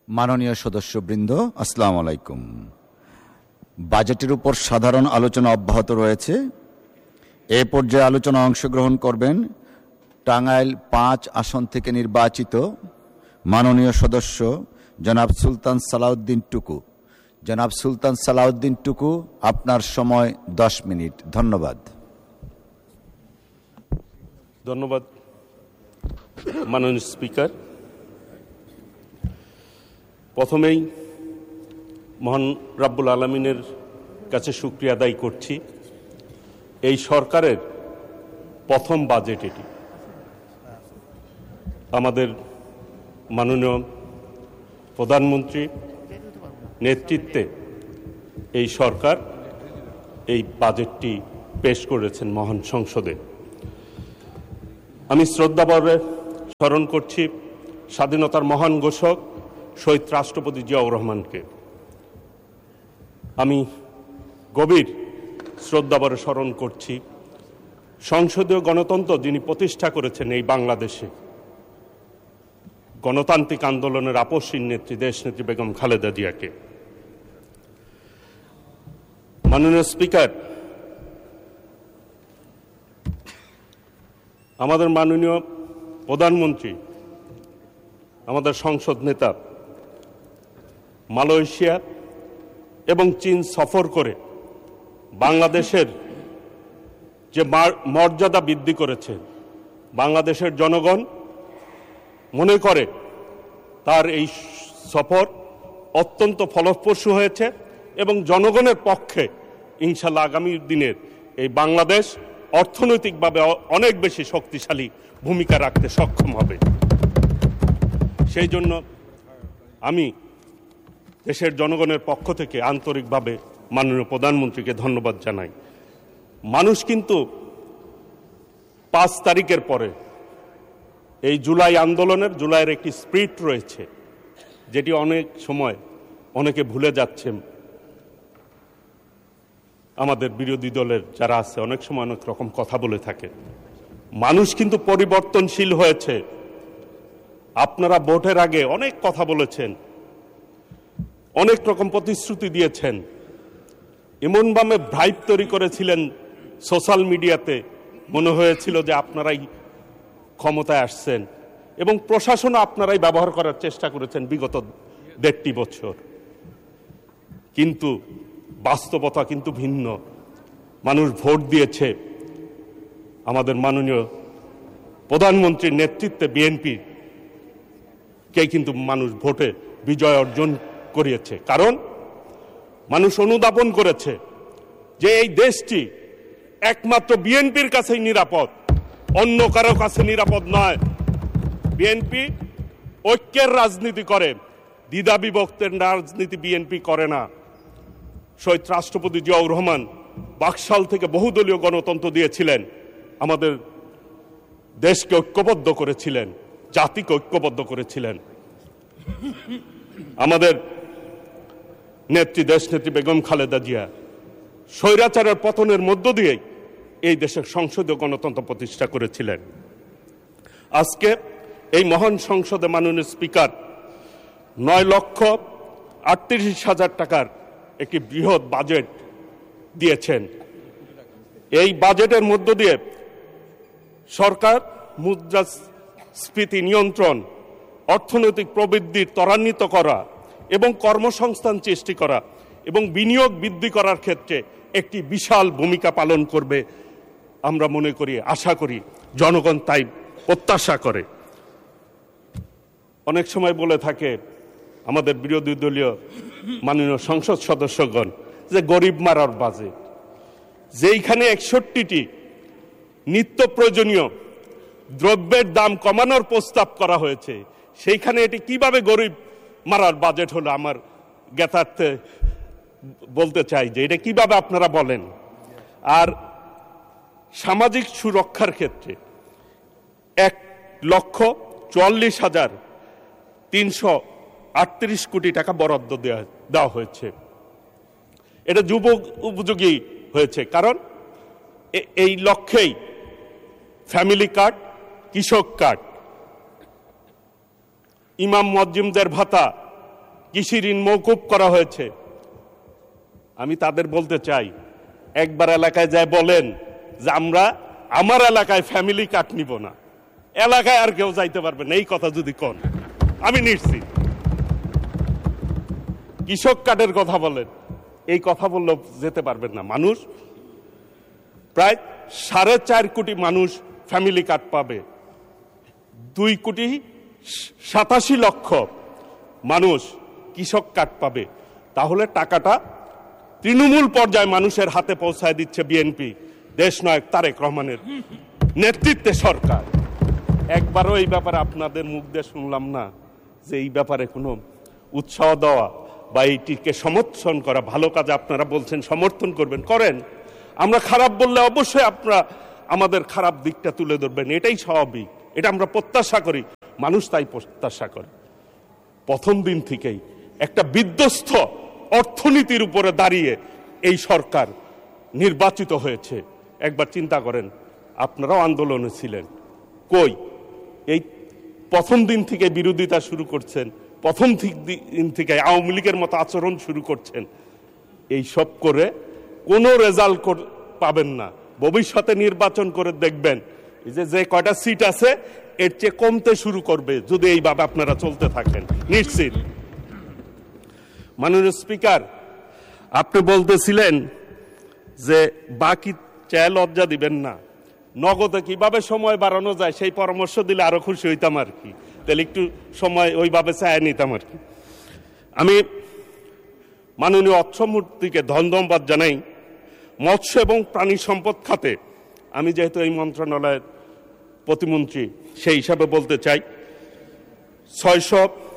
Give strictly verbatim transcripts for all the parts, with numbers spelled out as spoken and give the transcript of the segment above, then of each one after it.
মাননীয় সদস্যবৃন্দ, আসসালামু আলাইকুম। বাজেটের উপর সাধারণ আলোচনা অব্যাহত রয়েছে। এ পর্যায়ে আলোচনা অংশগ্রহণ করবেন টাঙ্গাইল পাঁচ আসন থেকে নির্বাচিত মাননীয় সদস্য জনাব সুলতান সালাউদ্দিন টুকু। জনাব সুলতান সালাউদ্দিন টুকু, আপনার সময় দশ মিনিট। ধন্যবাদ। ধন্যবাদ মাননীয় স্পিকার। প্রথমেই মহান রাব্বুল আলামিনের কাছে শুকরিয়া আদায় করছি। এই সরকারের প্রথম বাজেট এটি। আমাদের মাননীয় প্রধানমন্ত্রী নেতৃত্বে এই সরকার এই বাজেটটি পেশ করেছেন মহান সংসদে। আমি শ্রদ্ধাভরে স্মরণ করছি স্বাধীনতার মহান ঘোষক শহীদ রাষ্ট্রপতি জিয়াউর রহমানকে। আমি গভীর শ্রদ্ধাভরে স্মরণ করছি সংসদীয় গণতন্ত্র যিনি প্রতিষ্ঠা করেছেন এই বাংলাদেশে, গণতান্ত্রিক আন্দোলনের আপসীর নেত্রী দেশনেত্রী বেগম খালেদা জিয়াকে। মাননীয় স্পিকার, আমাদের মাননীয় প্রধানমন্ত্রী, আমাদের সংসদ নেতা মালয়েশিয়া এবং চীন সফর করে বাংলাদেশের যে মর্যাদা বৃদ্ধি করেছে, বাংলাদেশের জনগণ মনে করে তার এই সফর অত্যন্ত ফলপ্রসূ হয়েছে এবং জনগণের পক্ষে ইনশাল্লাহ আগামী দিনের এই বাংলাদেশ অর্থনৈতিকভাবে অনেক বেশি শক্তিশালী ভূমিকা রাখতে সক্ষম হবে। সেই জন্য আমি দেশের জনগণের পক্ষ থেকে আন্তরিকভাবে মাননীয় প্রধানমন্ত্রীকে ধন্যবাদ জানাই। মানুষ কিন্তু পাঁচ তারিখের পরে এই জুলাই আন্দোলনের জুলাইয়ের একটি স্পিরিট রয়েছে, যেটি অনেক সময় অনেকে ভুলে যাচ্ছে। আমাদের বিরোধী দলের যারা আছে অনেক সময় অনেক রকম কথা বলে থাকে। মানুষ কিন্তু পরিবর্তনশীল হয়েছে। আপনারা ভোটের আগে অনেক কথা বলেছেন, অনেক রকম প্রতিশ্রুতি দিয়েছেন, এমনভাবে ভাইব তৈরি করেছিলেন সোশ্যাল মিডিয়াতে, মনে হয়েছিল যে আপনারাই ক্ষমতায় আসছেন এবং প্রশাসনও আপনারাই ব্যবহার করার চেষ্টা করেছেন বিগত দেড়টি বছর। কিন্তু বাস্তবতা কিন্তু ভিন্ন। মানুষ ভোট দিয়েছে আমাদের মাননীয় প্রধানমন্ত্রীর নেতৃত্বে বিএনপি কে, কিন্তু মানুষ ভোটে বিজয় অর্জন করিয়েছে। কারণ মানুষ অনুধাবন করেছে যে এই দেশটি একমাত্র বিএনপির কাছেই নিরাপদ, অন্য কারো কাছে নিরাপদ নয়। বিএনপি ঐক্যের রাজনীতি করে, দ্বিধা বিভক্তের রাজনীতি বিএনপি করে না। শহীদ রাষ্ট্রপতি জিয়াউর রহমান বাকশাল থেকে বহুদলীয় গণতন্ত্র দিয়েছিলেন, আমাদের দেশকে ঐক্যবদ্ধ করেছিলেন, জাতিকে ঐক্যবদ্ধ করেছিলেন। আমাদের নেত্রী দেশনেত্রী বেগম খালেদা জিয়া স্বৈরাচারের পতনের মধ্য দিয়ে এই দেশের সংসদীয় গণতন্ত্র প্রতিষ্ঠা করেছিলেন। আজকে এই মহান সংসদে মাননীয় স্পিকার নয় লক্ষ আটত্রিশ হাজার টাকার একটি বৃহৎ বাজেট দিয়েছেন। এই বাজেটের মধ্য দিয়ে সরকার মুদ্রাস্ফীতি নিয়ন্ত্রণ, অর্থনৈতিক প্রবৃদ্ধি ত্বরান্বিত করা এবং কর্মসংস্থান সৃষ্টি করা এবং বিনিয়োগ বৃদ্ধি করার ক্ষেত্রে একটি বিশাল ভূমিকা পালন করবে আমরা মনে করি, আশা করি, জনগণ তাই প্রত্যাশা করে। অনেক সময় বলে থাকে আমাদের বিরোধী দলীয় মাননীয় সংসদ সদস্যগণ যে গরিব মারার বাজেট, যেইখানে একষট্টিটি নিত্য প্রয়োজনীয় দ্রব্যের দাম কমানোর প্রস্তাব করা হয়েছে, সেইখানে এটি কিভাবে গরিব মারার বাজেট হলো আমার জ্ঞাতার্থে বলতে চাই যে এটা কিভাবে আপনারা বলেন। আর সামাজিক সুরক্ষার ক্ষেত্রে এক লক্ষ চুয়াল্লিশ হাজার তিনশো আটত্রিশ কোটি টাকা বরাদ্দ দেওয়া দেওয়া হয়েছে। এটা যুব উপযোগী হয়েছে, কারণ এই লক্ষ্যেই ফ্যামিলি কার্ড, কৃষক কার্ড, ইমাম মুয়াজ্জিমদের ভাতা কৃষি ঋণ মওকুফ করা হয়েছে। আমি তাদের বলতে চাই, একবার এলাকায় যায় বলেন যে আমরা আমার এলাকায় ফ্যামিলি কার্ড নিব না, এলাকায় আর কেউ যাইতে পারবে না। এই কথা যদি কোন, আমি নিশ্চিত। কৃষক কার্ডের কথা বলেন, এই কথা বললেও যেতে পারবেন না। মানুষ প্রায় সাড়ে চার কোটি মানুষ ফ্যামিলি কার্ড পাবে, দুই কোটি সাতাশি লক্ষ মানুষ কৃষক কার্ড পাবে। তাহলে টাকাটা তৃণমূল পর্যায়ে মানুষের হাতে পৌঁছায় দিচ্ছে বিএনপি, দেশনায়ক তারেক রহমানের নেতৃত্বে সরকার। একবারও এই ব্যাপারে আপনাদের মুখ দিয়ে শুনলাম না যে এই ব্যাপারে কোনো উৎসাহ দেওয়া বা এইটিকে সমর্থন করা। ভালো কাজে আপনারা বলছেন সমর্থন করবেন, করেন। আমরা খারাপ বললে অবশ্যই আপনারা আমাদের খারাপ দিকটা তুলে ধরবেন, এটাই স্বাভাবিক, এটা আমরা প্রত্যাশা করি, মানুষ তাই প্রত্যাশা করে। প্রথম দিন থেকেই একটা বিধ্বস্ত অর্থনীতির উপরে দাঁড়িয়ে এই সরকার নির্বাচিত হয়েছে। একবার চিন্তা করেন, আপনারাও আন্দোলনে ছিলেন, কই এই প্রথম দিন থেকে বিরোধিতা শুরু করছেন, প্রথম দিন থেকে আওয়ামী লীগের মতো আচরণ শুরু করছেন। এই সব করে কোনো রেজাল্ট পাবেন না। ভবিষ্যতে নির্বাচন করে দেখবেন এই যে যে কয়টা সিট আছে এর চেয়ে কমতে শুরু করবে যদি এইভাবে আপনারা চলতে থাকেন, নিশ্চিত। মাননীয় স্পিকার, আপনি বলতেছিলেন যে বাকি চায় লজ্জা দিবেন না, নগদে কিভাবে সময় বাড়ানো যায় সেই পরামর্শ দিলে আরো খুশি হইতাম আর কি, তাহলে একটু সময় ওইভাবে চায় নিতাম আর কি। আমি মাননীয় অর্থমন্ত্রীকে ধন্যবাদ জানাই। মৎস্য এবং প্রাণী সম্পদ খাতে আমি যেহেতু এই মন্ত্রণালয়ের প্রতিমন্ত্রী, সেই হিসাবে বলতে চাই, ছয়শ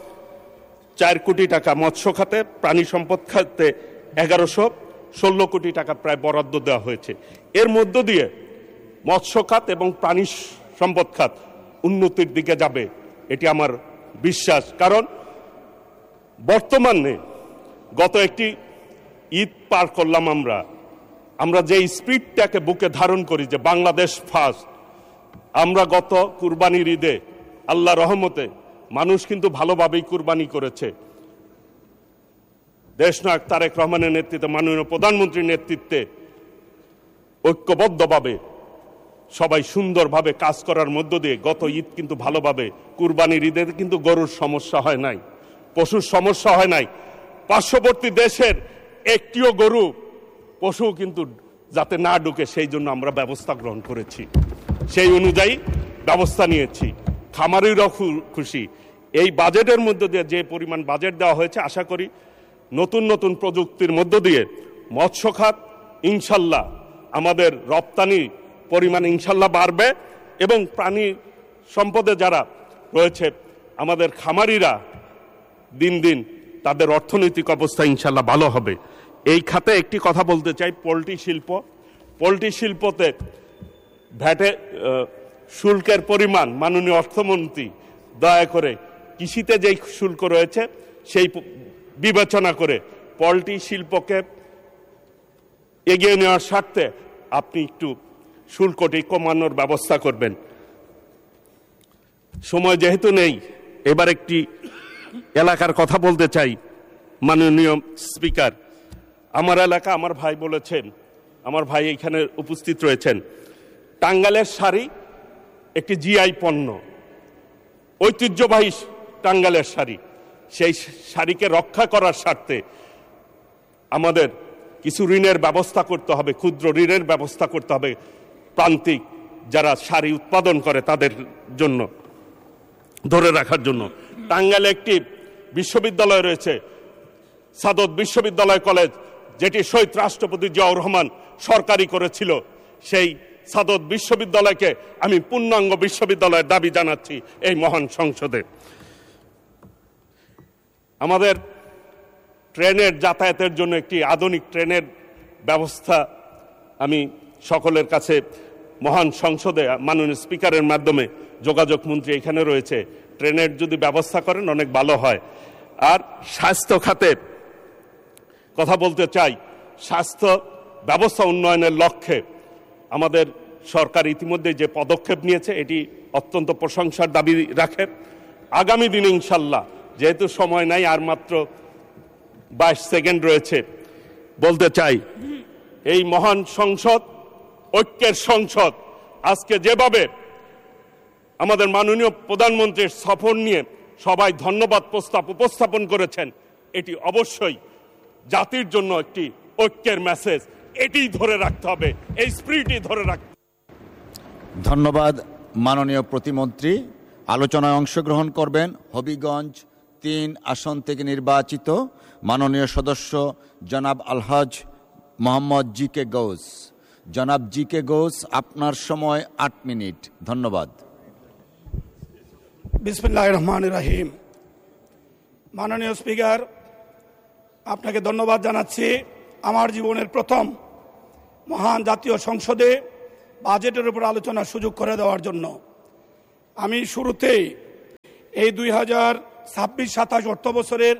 চার কোটি টাকা মৎস্য খাতে, প্রাণী সম্পদ খাতে এগারোশো ষোলো কোটি টাকা প্রায় বরাদ্দ দেওয়া হয়েছে। এর মধ্য দিয়ে মৎস্য খাত এবং প্রাণী সম্পদ খাত উন্নতির দিকে যাবে, এটি আমার বিশ্বাস। কারণ বর্তমানে গত একটি ঈদ পার করলাম আমরা, আমরা যে স্পিরিটটাকে বুকে ধারণ করি যে বাংলাদেশ ফার্স্ট, আমরা গত কুরবানির ঈদে আল্লাহ রহমতে মানুষ কিন্তু ভালোভাবেই কুরবানি করেছে। দেশনায়ক তারেক রহমানের নেতৃত্বে, মাননীয় প্রধানমন্ত্রীর নেতৃত্বে ঐক্যবদ্ধভাবে সবাই সুন্দরভাবে কাজ করার মধ্য দিয়ে গত ঈদ কিন্তু ভালোভাবে, কুরবানির ঈদে কিন্তু গরুর সমস্যা হয় নাই, পশুর সমস্যা হয় নাই। পার্শ্ববর্তী দেশের একটিও গরু পশু কিন্তু যাতে না ঢুকে সেই জন্য আমরা ব্যবস্থা গ্রহণ করেছি, সেই অনুযায়ী ব্যবস্থা নিয়েছি। খামারিরাও খুশি। এই বাজেটের মধ্য দিয়ে যে পরিমাণ বাজেট দেওয়া হয়েছে, আশা করি নতুন নতুন প্রযুক্তির মধ্য দিয়ে মৎস্য খাত ইনশাল্লাহ আমাদের রপ্তানি পরিমাণ ইনশাল্লাহ বাড়বে এবং প্রাণী সম্পদে যারা রয়েছে আমাদের খামারিরা দিন দিন তাদের অর্থনৈতিক অবস্থা ইনশাল্লাহ ভালো হবে। এই খাতে একটি কথা বলতে চাই, পোল্ট্রি শিল্প। পোল্ট্রি শিল্পতে ভ্যাটে শুল্কের পরিমাণ মাননীয় অর্থমন্ত্রী দয়া করে কৃষিতে যেই শুল্ক রয়েছে সেই বিবেচনা করে পোল্ট্রি শিল্পকে এগিয়ে নেওয়ার স্বার্থে আপনি একটু শুল্কটি কমানোর ব্যবস্থা করবেন। সময় যেহেতু নেই, এবার একটি এলাকার কথা বলতে চাই। মাননীয় স্পিকার, আমার এলাকা, আমার ভাই বলেছেন, আমার ভাই এখানে উপস্থিত রয়েছেন, টাঙ্গাইলের শাড়ি একটি জিআই পণ্য, ঐতিহ্যবাহী টাঙ্গাইলের শাড়ি। সেই শাড়িকে রক্ষা করার স্বার্থে আমাদের কিছু ঋণের ব্যবস্থা করতে হবে, ক্ষুদ্র ঋণের ব্যবস্থা করতে হবে প্রান্তিক যারা শাড়ি উৎপাদন করে তাদের জন্য, ধরে রাখার জন্য। টাঙ্গাইলে একটি বিশ্ববিদ্যালয় রয়েছে, সাদত বিশ্ববিদ্যালয় কলেজ, যেটি শহীদ রাষ্ট্রপতি জিয়াউর রহমান সরকারি করেছিল। সেই সাদত বিশ্ববিদ্যালয়কে আমি পূর্ণাঙ্গ বিশ্ববিদ্যালয়ের দাবি জানাচ্ছি এই মহান সংসদে। আমাদের ট্রেনের যাতায়াতের জন্য একটি আধুনিক ট্রেনের ব্যবস্থা আমি সকলের কাছে মহান সংসদে মাননীয় স্পিকারের মাধ্যমে, যোগাযোগ মন্ত্রী এখানে রয়েছে, ট্রেনের যদি ব্যবস্থা করেন অনেক ভালো হয়। আর স্বাস্থ্য খাতে কথা বলতে চাই, স্বাস্থ্য ব্যবস্থা উন্নয়নের লক্ষ্যে আমাদের সরকার ইতিমধ্যে যে পদক্ষেপ নিয়েছে এটি অত্যন্ত প্রশংসার দাবি রাখে। আগামী দিনে ইনশাল্লাহ, যেহেতু সময় নাই আর মাত্র বাইশ সেকেন্ড রয়েছে, বলতে চাই এই মহান সংসদ, ঐক্যের সংসদ, আজকে যেভাবে আমাদের মাননীয় প্রধানমন্ত্রীর সফর নিয়ে সবাই ধন্যবাদ প্রস্তাব উপস্থাপন করেছেন, এটি অবশ্যই জাতির জন্য একটি ঐক্যের মেসেজ। এটি ধরে রাখতে হবে, এই স্পিরিটই ধরে রাখতে হবে। ধন্যবাদ মাননীয় প্রতিমন্ত্রী। আলোচনায় অংশগ্রহণ করবেন হবিগঞ্জ তিন আসন থেকে নির্বাচিত মাননীয় সদস্য জনাব আলহাজ মোহাম্মদ জি কে গৌস। জনাব জি কে গৌস, আপনার সময় আট মিনিট। ধন্যবাদ। বিসমিল্লাহির রহমানির রহিম। মাননীয় স্পিকার, আপনাকে ধন্যবাদ জানাচ্ছি আমার জীবনের প্রথম মহান জাতীয় সংসদে বাজেটের উপর আলোচনার সুযোগ করে দেওয়ার জন্য। আমি শুরুতেই এই দুই হাজার ছাব্বিশ সাতাশ অর্থ বছরের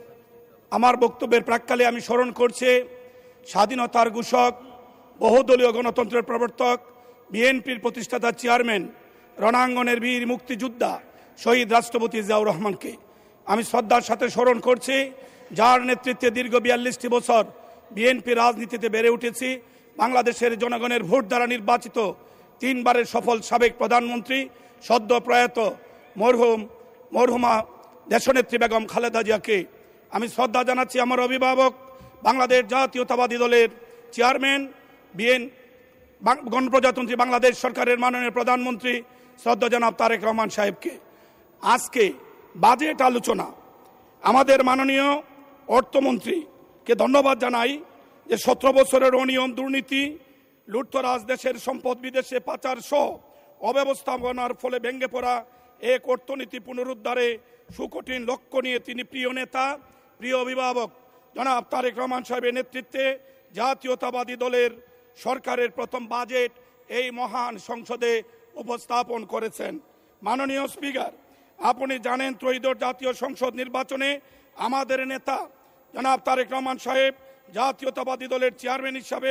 আমার বক্তব্যের প্রাক্কালে আমি স্মরণ করছি স্বাধীনতার ঘোষক, বহুদলীয় গণতন্ত্রের প্রবর্তক, বিএনপির প্রতিষ্ঠাতা চেয়ারম্যান, রণাঙ্গনের বীর মুক্তিযোদ্ধা শহীদ রাষ্ট্রপতি জিয়াউর রহমানকে আমি শ্রদ্ধার সাথে স্মরণ করছি, যার নেতৃত্বে দীর্ঘ বিয়াল্লিশটি বছর বিএনপি রাজনীতিতে বেড়ে উঠেছি। বাংলাদেশের জনগণের ভোট দ্বারা নির্বাচিত তিনবারের সফল সাবেক প্রধানমন্ত্রী, সদ্য প্রয়াত মরহুম মরহুমা দেশনেত্রী বেগম খালেদা জিয়াকে আমি শ্রদ্ধা জানাচ্ছি। আমার অভিভাবক, বাংলাদেশ জাতীয়তাবাদী দলের চেয়ারম্যান, বিএন গণপ্রজাতন্ত্রী বাংলাদেশ সরকারের মাননীয় প্রধানমন্ত্রী শ্রদ্ধা জনাব তারেক রহমান সাহেবকে। আজকে বাজেট আলোচনা, আমাদের মাননীয় অর্থমন্ত্রীকে ধন্যবাদ জানাই যে সতেরো বছরের অনিয়ম, দুর্নীতি, লুটতরাজ, দেশের সম্পদ বিদেশে পাচার সহ অব্যবস্থাপনার ফলে ভেঙে পড়া এক অর্থনীতি পুনরুদ্ধারে সুকঠিন লক্ষ্য নিয়ে তিনি প্রিয় নেতা, প্রিয় অভিভাবক জনাব তারেক রহমান সাহেবের নেতৃত্বে জাতীয়তাবাদী দলের সরকারের প্রথম বাজেট এই মহান সংসদে উপস্থাপন করেছেন। মাননীয় স্পিকার, আপনি জানেন ত্রয়োদশ জাতীয় সংসদ নির্বাচনে আমাদের নেতা জনাব তারেক রহমান সাহেব জাতীয়তাবাদী দলের চেয়ারম্যান হিসাবে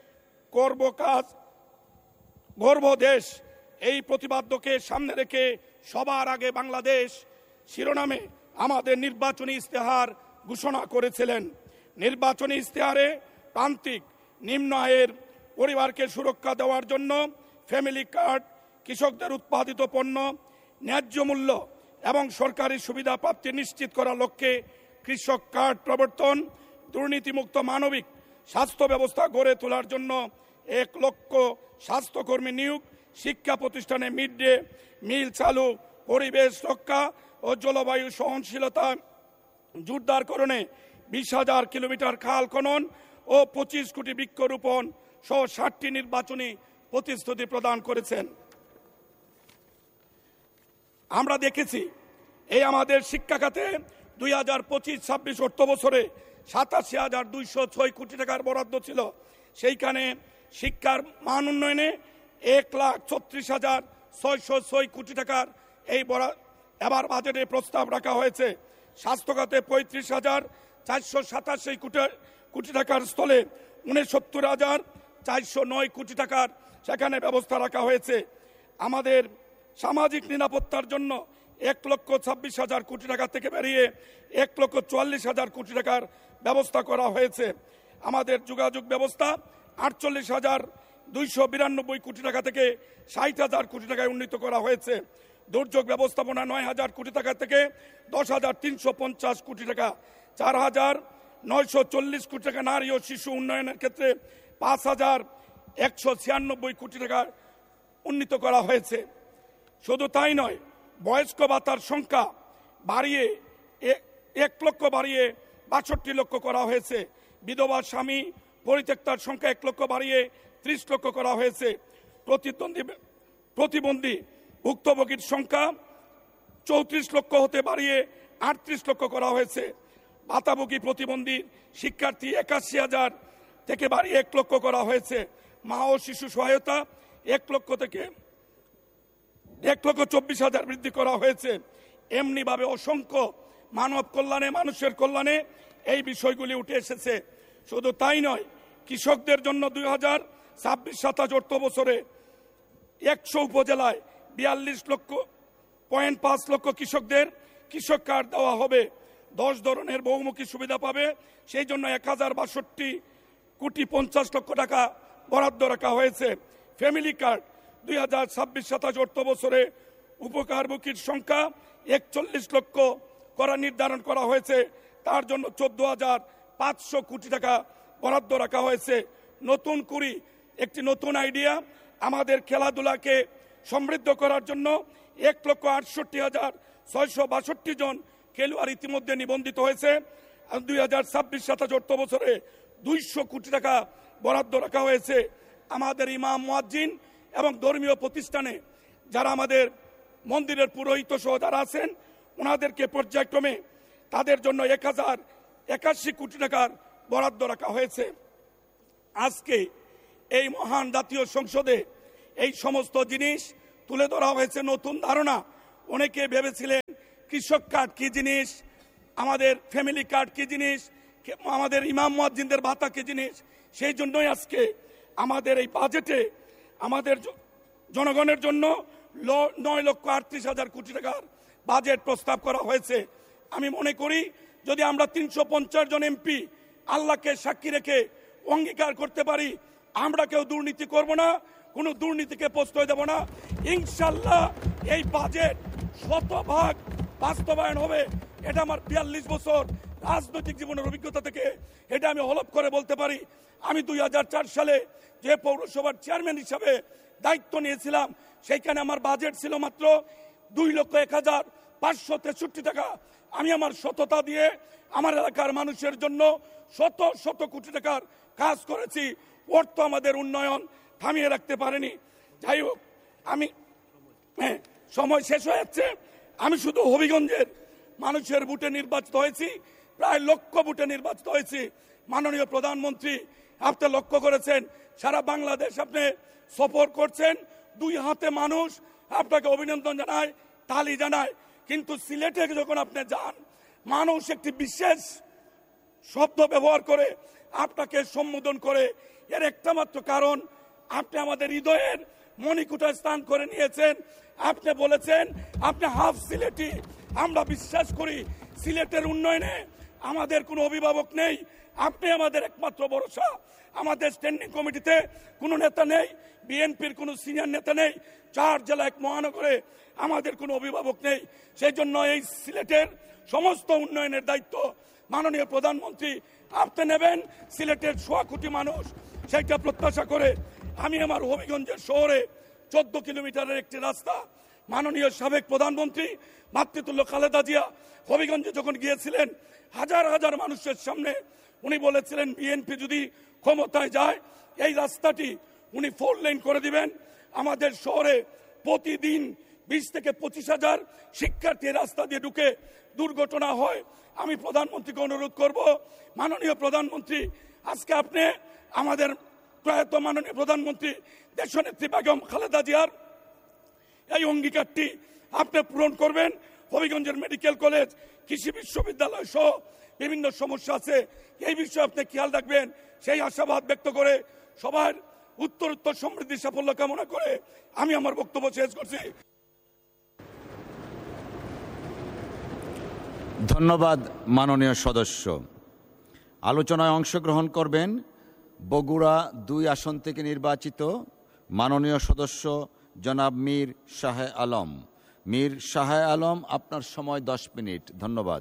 করব কাজ, গর্ব দেশ, এই প্রতিপাদ্যকে সামনে রেখে সবার আগে বাংলাদেশ শিরোনামে আমাদের নির্বাচনী ইস্তেহার ঘোষণা করেছিলেন। নির্বাচনী ইস্তেহারে প্রান্তিক নিম্ন আয়ের পরিবারকে সুরক্ষা দেওয়ার জন্য ফ্যামিলি কার্ড, কৃষকদের উৎপাদিত পণ্য ন্যায্য মূল্য এবং সরকারি সুবিধা প্রাপ্তি নিশ্চিত করার লক্ষ্যে কৃষক কার্ড প্রবর্তন, দুর্নীতিমুক্ত মানবিক স্বাস্থ্য ব্যবস্থা গড়ে তোলার জন্য এক লক্ষ স্বাস্থ্যকর্মী নিয়োগ, শিক্ষা প্রতিষ্ঠানে মিড ডে মিল চালু, পরিবেশ রক্ষা ও জলবায়ু সহনশীলতা জোরদারকরণে বিশ হাজার কিলোমিটার খাল খনন ও পঁচিশ কোটি বৃক্ষরোপণ সহ ষাটটি নির্বাচনী প্রতিশ্রুতি প্রদান করেছেন। আমরা দেখেছি এই আমাদের শিক্ষা খাতে দুই হাজার পঁচিশ ছাব্বিশ অর্থ বছরে সাতাশি হাজার দুইশো ছয় কোটি টাকার বরাদ্দ ছিল। সেইখানে শিক্ষার মান উন্নয়নে এক লাখ ছত্রিশ হাজার ছয়শো ছয় কোটি টাকার এই এবার বাজেটে প্রস্তাব রাখা হয়েছে। স্বাস্থ্য খাতে পঁয়ত্রিশ হাজার চারশো সাতাশি কোটি টাকার স্থলে উনসত্তর হাজার চারশো নয় কোটি টাকার সেখানে ব্যবস্থা রাখা হয়েছে। আমাদের সামাজিক নিরাপত্তার জন্য এক লক্ষ ছাব্বিশ হাজার কোটি টাকা থেকে বেরিয়ে এক লক্ষ চুয়াল্লিশ হাজার কোটি টাকার ব্যবস্থা করা হয়েছে। আমাদের যোগাযোগ ব্যবস্থা আটচল্লিশ হাজার দুইশো বিরানব্বই কোটি টাকা থেকে ষাট হাজার কোটি টাকায় উন্নীত করা হয়েছে। দুর্যোগ ব্যবস্থাপনা নয় হাজার কোটি টাকা থেকে দশ হাজার তিনশো পঞ্চাশ কোটি টাকা, চার হাজার নয়শো চল্লিশ কোটি টাকা নারী ও শিশু উন্নয়নের ক্ষেত্রে পাঁচ হাজার একশো ছিয়ানব্বই কোটি টাকা উন্নীত করা হয়েছে। শুধু তাই নয়, বয়স্ক ভাতার সংখ্যা বাড়িয়ে এক লক্ষ বাড়িয়ে বাষট্টি লক্ষ করা হয়েছে। বিধবা স্বামী পরিত্যক্তার সংখ্যা এক লক্ষ বাড়িয়ে ত্রিশ লক্ষ করা হয়েছে। প্রতিদ্বন্দ্বী প্রতিবন্ধী ভুক্তভোগীর সংখ্যা চৌত্রিশ লক্ষ হতে বাড়িয়ে আটত্রিশ লক্ষ করা হয়েছে। ভাতাভোগী প্রতিবন্ধী শিক্ষার্থী একাশি হাজার থেকে বাড়িয়ে এক লক্ষ করা হয়েছে। মা ও শিশু সহায়তা এক লক্ষ থেকে এক লক্ষ চব্বিশ হাজার বৃদ্ধি করা হয়েছে। এমনি ভাবে অসংখ্য মানব কল্যাণে, মানুষের কল্যাণে এই বিষয়গুলি উঠে এসেছে। শুধু তাই নয়, কৃষকদের জন্য দুই হাজার ছাব্বিশ সাতাশ অর্থ বছরে একশো উপজেলায় বিয়াল্লিশ লক্ষ পয়েন্ট পাঁচ লক্ষ কৃষকদের কৃষক কার্ড দেওয়া হবে। দশ ধরনের বহুমুখী সুবিধা পাবে। সেই জন্য এক হাজার বাষট্টি কোটি পঞ্চাশ লক্ষ টাকা বরাদ্দ রাখা হয়েছে। ফ্যামিলি কার্ড দুই হাজার ছাব্বিশ সাতাশ অর্থ বছরে উপকারভোগীর সংখ্যা একচল্লিশ লক্ষ করা নির্ধারণ করা হয়েছে। তার জন্য চোদ্দ হাজার পাঁচশো কোটি টাকা বরাদ্দ রাখা হয়েছে। নতুন কুড়ি একটি নতুন আইডিয়া, আমাদের খেলাধুলাকে সমৃদ্ধ করার জন্য এক লক্ষ আটষট্টি হাজার ছয়শো বাষট্টি জন খেলোয়াড় ইতিমধ্যে নিবন্ধিত হয়েছে। দুই হাজার ছাব্বিশ সাতাশ অর্থ বছরে দুইশো কোটি টাকা বরাদ্দ রাখা হয়েছে। আমাদের ইমাম মুয়াজ্জিন এবং ধর্মীয় প্রতিষ্ঠানে যারা আমাদের মন্দিরের পুরোহিত সহ যারা আছেন ওনাদেরকে পর্যায়ক্রমে তাদের জন্য এক হাজার একাশি কোটি টাকার বরাদ্দ রাখা হয়েছে। আজকে এই মহান জাতীয় সংসদে এই সমস্ত জিনিস তুলে ধরা হয়েছে। নতুন ধারণা, অনেকে ভেবেছিলেন কৃষক কার্ড কি জিনিস, আমাদের ফ্যামিলি কার্ড কি জিনিস, আমাদের ইমাম মুয়াজ্জিনদের ভাতা কি জিনিস। সেই জন্যই আজকে আমাদের এই বাজেটে আমাদের জনগণের জন্য নয় লক্ষ আটত্রিশ হাজার কোটি টাকার বাজেট প্রস্তাব করা হয়েছে। আমি মনে করি যদি আমরা তিনশো পঞ্চাশ জন এমপি আল্লাহকে সাক্ষী রেখে অঙ্গীকার করতে পারি আমরা কেউ দুর্নীতি করব না, কোনো দুর্নীতিকে প্রশ্রয় দেব না। ইনশাল্লাহ এই বাজেট শতভাগ বাস্তবায়ন হবে। এটা আমার বিয়াল্লিশ বছর রাজনৈতিক জীবনের অভিজ্ঞতা থেকে এটা আমি হলফ করে বলতে পারি। আমি দুই হাজার চার সালে যে পৌরসভার চেয়ারম্যান হিসাবে দায়িত্ব নিয়েছিলাম সেইখানে আমার বাজেট ছিল মাত্র দুই লক্ষ এক হাজার পাঁচশো তেষট্টি টাকা। আমি আমার সততা দিয়ে আমার এলাকার মানুষের জন্য শত শত কোটি টাকার কাজ করেছি। অর্থ আমাদের উন্নয়ন থামিয়ে রাখতে পারেনি। যাই হোক, আমি হ্যাঁ সময় শেষ হয়ে যাচ্ছে। আমি শুধু হবিগঞ্জের মানুষের ভোটে নির্বাচিত হয়েছি, প্রায় লক্ষ ভোটে নির্বাচিত হয়েছি। মাননীয় প্রধানমন্ত্রী আপনি লক্ষ্য করেছেন সারা বাংলাদেশ আপনি সফর করছেন, দুই হাতে মানুষ আপনাকে অভিনন্দন জানায়, তালি জানায়। কিন্তু সিলেটে যখন আপনি যান মানুষ একটি বিশেষ শব্দ ব্যবহার করে আপনাকে সম্বোধন করে। এর একটা মাত্র কারণ আপনি আমাদের হৃদয়ের মণিকুটা স্থান করে নিয়েছেন। আপনি বলেছেন আপনি হাফ সিলেটি। আমরা বিশ্বাস করি সিলেটের উন্নয়নে আমাদের কোনো অভিভাবক নেই, আপনি আমাদের একমাত্র ভরসা। আমাদের স্ট্যান্ডিং কমিটিতে কোনো নেতা নেই, বিএনপির কোনো সিনিয়র নেতা নেই, চার জেলা এক মহানগরে আমাদের কোনো অভিভাবক নেই। সেই জন্য এই সিলেটের সমস্ত উন্নয়নের দায়িত্ব মাননীয় প্রধানমন্ত্রী আপনি নেবেন। সিলেটের সোয়া কোটি মানুষ সেইটা প্রত্যাশা করে আমি আমার হবিগঞ্জের শহরে চোদ্দ কিলোমিটারের একটি রাস্তা মাননীয় সাবেক প্রধানমন্ত্রী মাতৃতুল্য খালেদা জিয়া হবিগঞ্জে যখন গিয়েছিলেন হাজার হাজার মানুষের সামনে উনি বলেছিলেন বিএনপি যদি ক্ষমতায় যায় এই রাস্তাটি উনি ফোর লেন করে দিবেন। আমাদের শহরে প্রতিদিন বিশ থেকে পঁচিশ হাজার শিক্ষার্থী রাস্তা দিয়ে ঢুকে দুর্ঘটনা হয়। আমি প্রধানমন্ত্রীকে অনুরোধ করব, মাননীয় প্রধানমন্ত্রী আজকে আপনি আমাদের প্রয়াত মাননীয় প্রধানমন্ত্রী দেশনেত্রী বেগম খালেদা জিয়ার এই অঙ্গীকারটি আপনি পূরণ করবেন। হবিগঞ্জের মেডিকেল কলেজ, কৃষি বিশ্ববিদ্যালয় সহ বিভিন্ন সমস্যা আছে, এই বিষয়ে আপনি খেয়াল রাখবেন সেই আশাবাদ ব্যক্ত করে সবার উত্তর উত্তর সমৃদ্ধি সাফল্য কামনা করে আমি আমার বক্তব্য শেষ করছি। ধন্যবাদ মাননীয় সদস্য। আলোচনায় অংশগ্রহণ করবেন বগুড়া দুই আসন থেকে নির্বাচিত মাননীয় সদস্য জনাব মীর শাহ আলম। মীর শাহ আলম, আপনার সময় দশ মিনিট। ধন্যবাদ।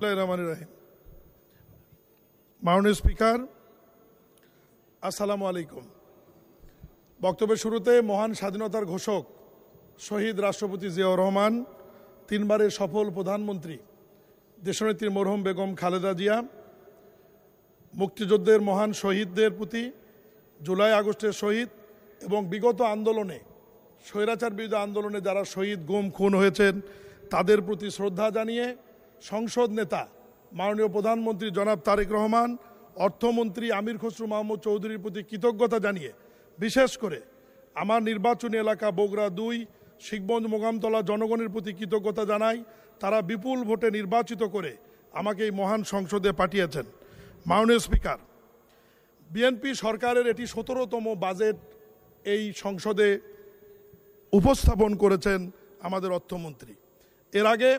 মাননীয় স্পিকার, আসসালামু আলাইকুম। বক্তব্যের শুরুতে মহান স্বাধীনতার ঘোষক শহীদ রাষ্ট্রপতি জিয়াউর রহমান, তিনবারের সফল প্রধানমন্ত্রী দেশনেত্রী মরহুম বেগম খালেদা জিয়া, মুক্তিযুদ্ধের মহান শহীদদের প্রতি, জুলাই আগস্টের শহীদ এবং বিগত আন্দোলনে স্বৈরাচার বিরোধী আন্দোলনে যারা শহীদ গুম খুন হয়েছেন তাদের প্রতি শ্রদ্ধা জানিয়ে সংসদ নেতা মাননীয় প্রধানমন্ত্রী জনাব তারেক রহমান, অর্থমন্ত্রী আমির খসরু মাহমুদ চৌধুরীর প্রতি কৃতজ্ঞতা জানিয়ে বিশেষ করে আমার নির্বাচনী এলাকা বগুড়া দুই শিখগঞ্জ মোকামতলা জনগণের প্রতি কৃতজ্ঞতা জানাই। তারা বিপুল ভোটে নির্বাচিত করে আমাকে এই মহান সংসদে পাঠিয়েছেন। মাননীয় স্পিকার, বিএনপি সরকারের এটি সতেরোতম বাজেট এই সংসদে উপস্থাপন করেছেন আমাদের অর্থমন্ত্রী। এর আগে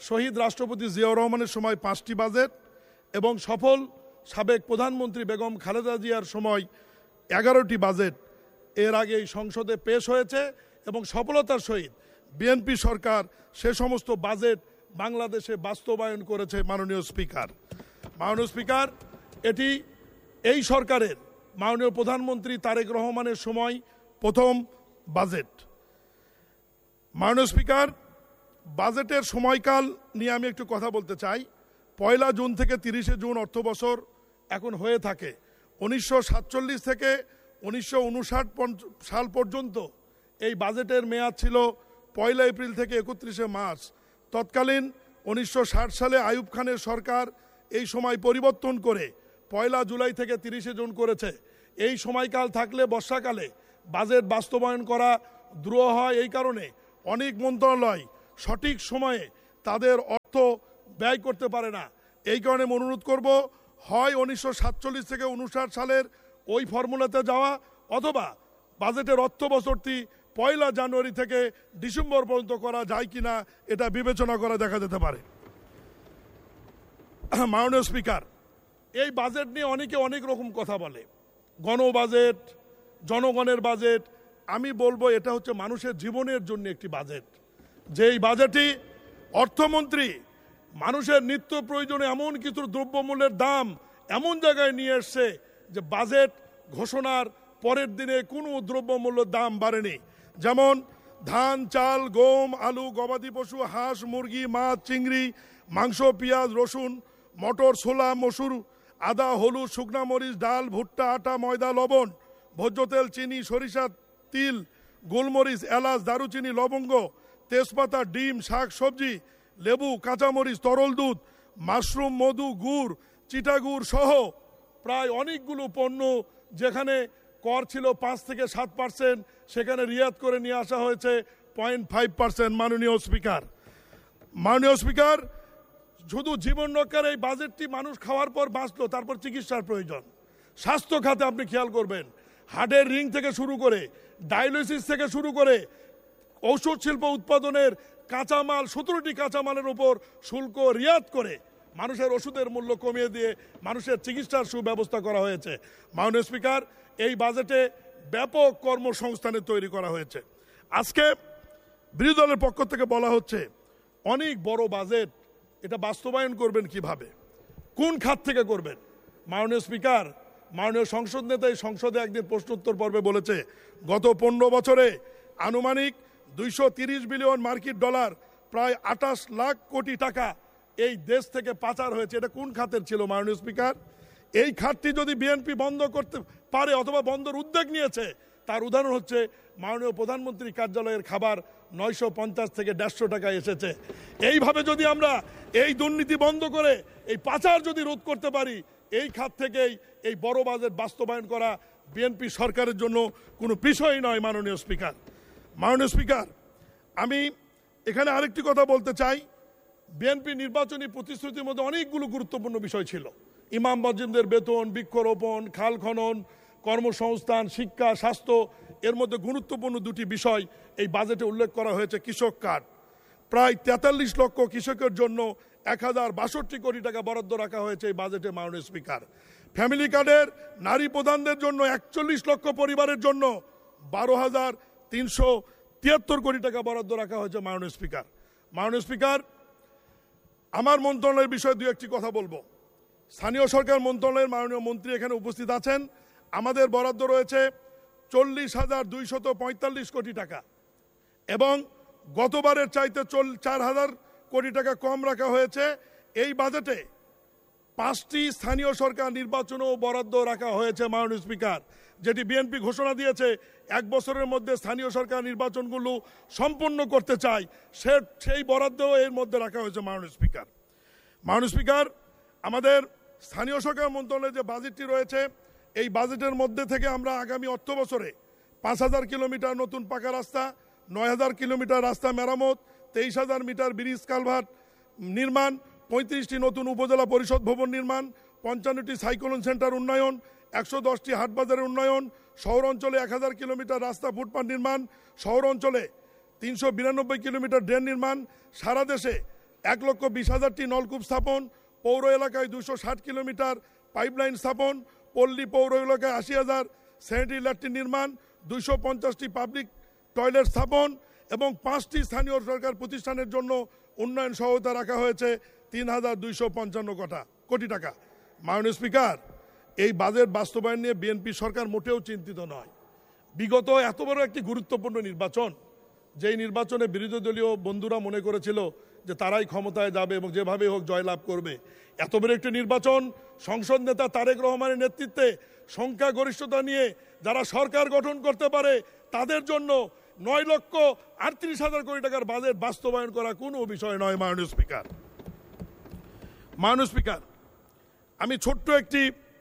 শহীদ রাষ্ট্রপতি জিয়াউর রহমানের সময় পাঁচটি বাজেট এবং সফল সাবেক প্রধানমন্ত্রী বেগম খালেদা জিয়ার সময় এগারোটি বাজেট এর আগে এই সংসদে পেশ হয়েছে এবং সফলতার সহিত বিএনপি সরকার সে সমস্ত বাজেট বাংলাদেশে বাস্তবায়ন করেছে। মাননীয় স্পিকার মাননীয় স্পিকার এটি এই সরকারের মাননীয় প্রধানমন্ত্রী তারেক রহমানের সময় প্রথম বাজেট। মাননীয় স্পিকার, বাজেটের সময়কাল নিয়ে আমি একটু কথা বলতে চাই। পয়লা জুন থেকে তিরিশে জুন অর্থ বছর এখন হয়ে থাকে। উনিশশো সাতচল্লিশ থেকে উনিশশো উনষাট সাল পর্যন্ত এই বাজেটের মেয়াদ ছিল পয়লা এপ্রিল থেকে একত্রিশে মার্চ। তৎকালীন উনিশশো ষাট সালে আইয়ুব খানের সরকার এই সময় পরিবর্তন করে পয়লা জুলাই থেকে তিরিশে জুন করেছে। এই সময়কাল থাকলে বর্ষাকালে বাজেট বাস্তবায়ন করা দ্রুহ হয়। এই কারণে অনেক মন্ত্রণালয় সঠিক সময়ে তাদের অর্থ ব্যয় করতে পারে না। এই কারণে অনুরোধ করব, হয় উনিশশো সাতচল্লিশ থেকে উনষাট সালের ওই ফর্মুলাতে যাওয়া, অথবা বাজেটের অর্থ বছরটি পয়লা জানুয়ারি থেকে ডিসেম্বর পর্যন্ত করা যায় কিনা এটা বিবেচনা করা দেখা যেতে পারে। মাননীয় স্পিকার, এই বাজেট নিয়ে অনেকে অনেক রকম কথা বলে, গণ বাজেট, জনগণের বাজেট। আমি বলবো এটা হচ্ছে মানুষের জীবনের জন্য একটি বাজেট। যেই বাজেটে অর্থমন্ত্রী মানুষের নিত্য প্রয়োজনে এমন কিছু দ্রব্যমূল্যের দাম এমন জায়গায় নিয়ে এসছে যে বাজেট ঘোষণার পরের দিনে কোনো দ্রব্যমূল্যের দাম বাড়েনি। যেমন ধান, চাল, গম, আলু, গবাদি পশু, হাঁস, মুরগি, মাছ, চিংড়ি, মাংস, পেঁয়াজ, রসুন, মটর, ছোলা, মসুর, আদা, হলুদ, শুকনা মরিচ, ডাল, ভুট্টা, আটা, ময়দা, লবণ, ভোজ্য তেল, চিনি, সরিষা, তিল, গোলমরিচ, এলাচ, দারুচিনি, লবঙ্গ, তেজপাতা, ডিম, শাক সবজি, লেবু, কাঁচামরিচ, তরল দুধ, মাশরুম, মধু, গুড়, চিটাগুড় সহ প্রায় অনেকগুলো পণ্য যেখানে কর ছিল পাঁচ থেকে সাত পার্সেন্ট সেখানে রিয়াত করে নিয়ে আসা হয়েছে পয়েন্ট ফাইভ পার্সেন্ট। মাননীয় স্পিকার মাননীয় স্পিকার শুধু জীবন রক্ষার এই বাজেটটি মানুষ খাওয়ার পর বাঁচলো, তারপর চিকিৎসার প্রয়োজন। স্বাস্থ্য খাতে আপনি খেয়াল করবেন, হার্টের রিং থেকে শুরু করে ডায়ালিসিস থেকে শুরু করে ঔষধ শিল্প উৎপাদনের কাঁচামাল, সতেরোটি কাঁচামালের উপর শুল্ক রিয়াত করে মানুষের ওষুধের মূল্য কমিয়ে দিয়ে মানুষের চিকিৎসার সুব্যবস্থা করা হয়েছে। মাননীয় স্পিকার, এই বাজেটে ব্যাপক কর্মসংস্থানের তৈরি করা হয়েছে। আজকে বিরোধী দলের পক্ষ থেকে বলা হচ্ছে অনেক বড় বাজেট, এটা বাস্তবায়ন করবেন কিভাবে, কোন খাত থেকে করবেন? মাননীয় স্পিকার, মাননীয় সংসদ নেতা এই সংসদে একদিন প্রশ্নোত্তর পর্বে বলেছে গত পনেরো বছরে আনুমানিক দুইশো তিরিশ বিলিয়ন মার্কিন ডলার, প্রায় আঠাশ লাখ কোটি টাকা এই দেশ থেকে পাচার হয়েছে। এটা কোন খাতের ছিল মাননীয় স্পিকার? এই খাতটি যদি বিএনপি বন্ধ করতে পারে অথবা বন্ধের উদ্যোগ নিয়েছে, তার উদাহরণ হচ্ছে মাননীয় প্রধানমন্ত্রী কার্যালয়ের খাবার নয়শো পঞ্চাশ থেকে দেড়শো টাকায় এসেছে। এইভাবে যদি আমরা এই দুর্নীতি বন্ধ করে এই পাচার যদি রোধ করতে পারি, এই খাত থেকেই এই বড় বাজেট বাস্তবায়ন করা বিএনপি সরকারের জন্য কোনো বিষয় নয়। মাননীয় স্পিকার মাননীয় স্পিকার আমি এখানে আরেকটি কথা বলতে চাই। বিএনপি নির্বাচনী প্রতিশ্রুতির মধ্যে অনেকগুলো গুরুত্বপূর্ণ বিষয় ছিল। ইমাম মসজিদদের বেতন, বৃক্ষরোপণ, খাল খনন, কর্মসংস্থান, শিক্ষা, স্বাস্থ্য। এর মধ্যে গুরুত্বপূর্ণ দুটি বিষয় এই বাজেটে উল্লেখ করা হয়েছে। কৃষক কার্ড, প্রায় তেতাল্লিশ লক্ষ কৃষকের জন্য এক হাজার বাষট্টি কোটি টাকা বরাদ্দ রাখা হয়েছে এই বাজেটে। মাননীয় স্পিকার, ফ্যামিলি কার্ডের নারী প্রধানদের জন্য একচল্লিশ লক্ষ পরিবারের জন্য বারো হাজার তিনশো তিয়াত্তর কোটি টাকা বরাদ্দ রাখা হয়েছে। মাননীয় স্পিকার মাননীয় স্পিকার আমার মন্ত্রণালয়ের বিষয়ে দু একটি কথা বলবো। স্থানীয় সরকার মন্ত্রণালয়ের মাননীয় মন্ত্রী এখানে উপস্থিত আছেন। আমাদের বরাদ্দ রয়েছে চল্লিশ হাজার দুইশত পঁয়তাল্লিশ কোটি টাকা এবং গতবারের চাইতে চার হাজার কোটি টাকা কম রাখা হয়েছে। এই বাজেটে পাঁচটি স্থানীয় সরকার নির্বাচনও বরাদ্দ রাখা হয়েছে। মাননীয় স্পিকার, যেটি বিএনপি ঘোষণা দিয়েছে এক বছরের মধ্যে স্থানীয় সরকার নির্বাচনগুলো সম্পন্ন করতে চায়, সে সেই বরাদ্দ এর মধ্যে রাখা হয়েছে। মাননীয় স্পিকার মাননীয় স্পিকার আমাদের স্থানীয় সরকার মন্ত্রণালয়ের যে বাজেটটি রয়েছে, এই বাজেটের মধ্যে থেকে আমরা আগামী অর্থ বছরে পাঁচ হাজার কিলোমিটার নতুন পাকা রাস্তা, নয় হাজার কিলোমিটার রাস্তা মেরামত, তেইশ হাজার মিটার ব্রিজ কালভার্ট নির্মাণ, পঁয়ত্রিশটি নতুন উপজেলা পরিষদ ভবন নির্মাণ, পঞ্চান্নটি সাইক্লোন সেন্টার উন্নয়ন, একশো দশটি হাটবাজারের উন্নয়ন, শহর অঞ্চলে এক হাজার কিলোমিটার রাস্তা ফুটপাথ নির্মাণ, শহর অঞ্চলে তিনশো বিরানব্বই কিলোমিটার ড্রেন নির্মাণ, সারা দেশে এক লক্ষ বিশ হাজারটি নলকূপ স্থাপন, পৌর এলাকায় দুশো ষাট কিলোমিটার পাইপলাইন স্থাপন, পল্লী পৌর এলাকায় আশি হাজার স্যানিটারি ল্যাট্রিন নির্মাণ, দুইশো পঞ্চাশটি পাবলিক টয়লেট স্থাপন এবং পাঁচটি স্থানীয় সরকার প্রতিষ্ঠানের জন্য উন্নয়ন সহায়তা রাখা হয়েছে তিন হাজার দুইশো পঞ্চান্ন কোটি টাকা। মাননীয় স্পিকার, এই বাজেট বাস্তবায়ন নিয়ে বিএনপি সরকার মোটেও চিন্তিত নয়। বিগত এত বড় একটি গুরুত্বপূর্ণ নির্বাচন, যেই নির্বাচনে বিরোধী দলীয় বন্ধুরা মনে করেছিল যে তারাই ক্ষমতায় যাবে এবং যেভাবে হোক জয়লাভ করবে, এত বড় একটি নির্বাচন সংসদ নেতা তারেক রহমানের নেতৃত্বে সংখ্যাগরিষ্ঠতা নিয়ে যারা সরকার গঠন করতে পারে তাদের জন্য নয় লক্ষ আটত্রিশ হাজার কোটি টাকার বাজেট বাস্তবায়ন করা কোনো বিষয় নয়। মাননীয় স্পিকার মাননীয় স্পিকার আমি ছোট্ট একটি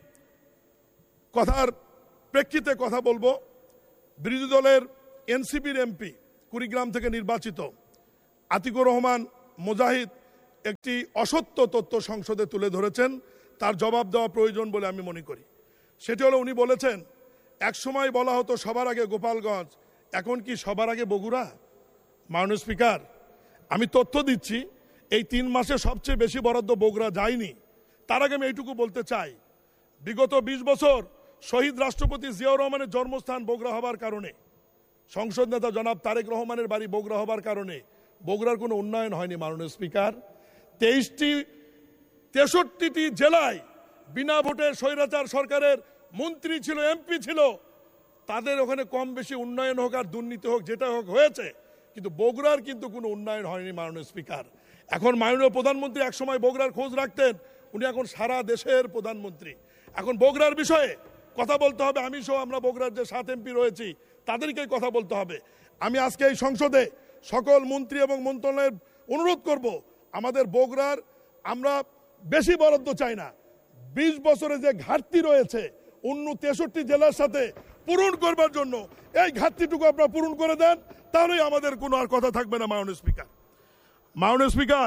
কথার প্রেক্ষিতে কথা বলবো। বিরোধী দলের এনসিপির এমপি কুড়িগ্রাম থেকে নির্বাচিত আতিকুর রহমান মুজাহিদ একটি অসত্য তথ্য সংসদে তুলে ধরেছেন, তার জবাব দেওয়া প্রয়োজন বলে আমি মনে করি। সেটি হলো, উনি বলেছেন এক সময় বলা হতো সবার আগে গোপালগঞ্জ, এখন কি সবার আগে বগুড়া? মাননীয় স্পিকার, আমি তথ্য দিচ্ছি, এই তিন মাসে সবচেয়ে বেশি বরাদ্দ বগুড়া যায়নি। তার আগে আমি এইটুকু বলতে চাই, বিগত বিশ বছর শহীদ রাষ্ট্রপতি জিয়াউর রহমানের জন্মস্থান বগুড়া হবার কারণে, সংসদ নেতা জনাব তারেক রহমানের বাড়ি বগুড়া হবার কারণে বগুড়ার কোনো উন্নয়ন হয়নি। মাননীয় স্পিকার, তেইশটি তেষট্টিটি জেলায় বিনা ভোটে স্বৈরাচার সরকারের মন্ত্রী ছিল, এমপি ছিল, তাদের ওখানে কম বেশি উন্নয়ন হোক আর দুর্নীতি হোক যেটা হোক হয়েছে, কিন্তু বগুড়ার কিন্তু কোনো উন্নয়ন হয়নি। মাননীয় স্পিকার, এখন মাননীয় প্রধানমন্ত্রী একসময় বগুড়ার খোঁজ রাখতেন, উনি এখন সারা দেশের প্রধানমন্ত্রী। এখন বগুড়ার বিষয়ে কথা বলতে হবে, আমি সহ আমরা বগুড়ার যে সাত এমপি রয়েছি তাদেরকেই কথা বলতে হবে। আমি আজকে এই সংসদে সকল মন্ত্রী এবং মন্ত্রণালয়ের অনুরোধ করব, আমাদের বগুড়ার আমরা বেশি বরাদ্দ চাই না, বিশ বছরে যে ঘাটতি রয়েছে অন্য তেষট্টি জেলার সাথে পূরণ করবার জন্য এই ঘাটতিটুকু আপনারা পূরণ করে দেন, তাহলেই আমাদের কোনো আর কথা থাকবে না। মাননীয় স্পিকার মাননীয় স্পিকার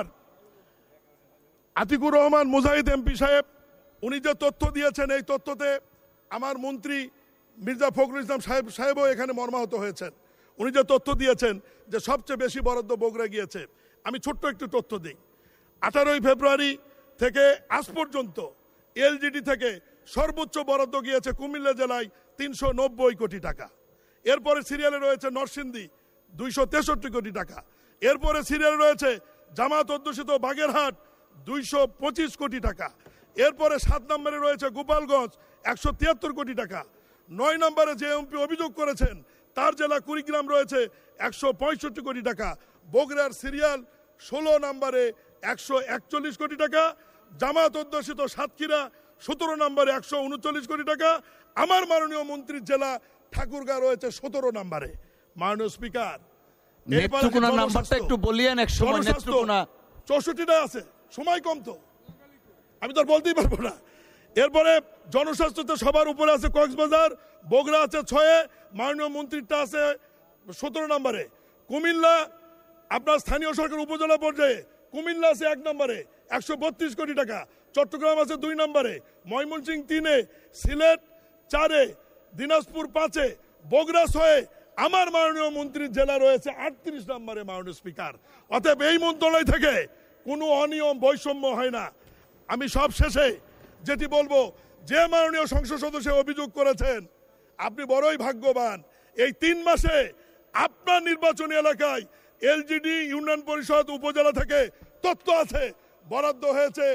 আতিকুর রহমান মুজাহিদ এমপি সাহেব উনি যে তথ্য দিয়েছেন, এই তথ্যতে আমার মন্ত্রী মির্জা ফখরুল ইসলাম সাহেব সাহেবও এখানে মর্মাহত হয়েছেন। উনি যে তথ্য দিয়েছেন যে সবচেয়ে বেশি বরাদ্দ বগুড়া গিয়েছে, আমি ছোট্ট একটু তথ্য দিই। আঠারোই ফেব্রুয়ারি থেকে আজ পর্যন্ত এলজিডি থেকে সর্বোচ্চ বরাদ্দ গিয়েছে কুমিল্লা জেলায় তিনশো নব্বই কোটি টাকা। এরপরে সিরিয়ালে রয়েছে নরসিংদী দুইশো তেষট্টি কোটি টাকা। এরপরে সিরিয়ালে রয়েছে জামাত অধ্যুষিত বাগেরহাট দুইশো পঁচিশ কোটি টাকা। এরপরে সাত নম্বরে রয়েছে গোপালগঞ্জ একশো তিয়াত্তর কোটি টাকা। নয় নম্বরে যে এমপি অভিযোগ করেছেন তার জেলা কুড়িগ্রাম রয়েছে একশো পঁয়ষট্টি কোটি টাকা। বগুড়ার সিরিয়াল ষোলো নম্বরে একশো একচল্লিশ কোটি টাকা। জামাত অধ্যুষিত সাতক্ষীরা সতেরো নম্বরে একশো উনচল্লিশ কোটি টাকা। আমার মাননীয় মন্ত্রীর জেলা ঠাকুরগাঁও রয়েছে সতেরো নম্বরে। মাননীয় স্পিকার, চৌষট্টিটা আছে, সময় কম তো আমি তো আর বলতেই পারবো না। এরপরে জনস্বাস্থ্যতে সবার উপরে আছে কক্সবাজার, বগুড়া আছে ছয়ে, মাননীয় মন্ত্রীরটা আছে সতেরো নম্বরে। কুমিল্লা আপনার স্থানীয় সরকার উপজেলা পর্যায়ে কুমিল্লা আছে এক নম্বরে একশো বত্রিশ কোটি টাকা। চট্টগ্রাম আছে দুই নম্বরে, ময়মনসিংহ তিনে, সিলেট চারে, দিনাজপুর পাঁচে, বগুড়া ছয়ে, আমার মাননীয় মন্ত্রীর জেলা রয়েছে আটত্রিশ নম্বরে। মাননীয় স্পিকার, অতএব এই মন্ত্রণালয় থেকে কোনো অনিয়ম বৈষম্য হয় না। আমি সব শেষে যেটি বলবো, যে মাননীয় সংসদ সদস্য অভিযোগ করেছেন আপনি বড়ই ভাগ্যবান, এই তিন মাসে আপনার নির্বাচনী এলাকায় এলজিডি ইউনিয়ন পরিষদ উপজেলা থেকে তথ্য আছে বরাদ্দ হয়েছে।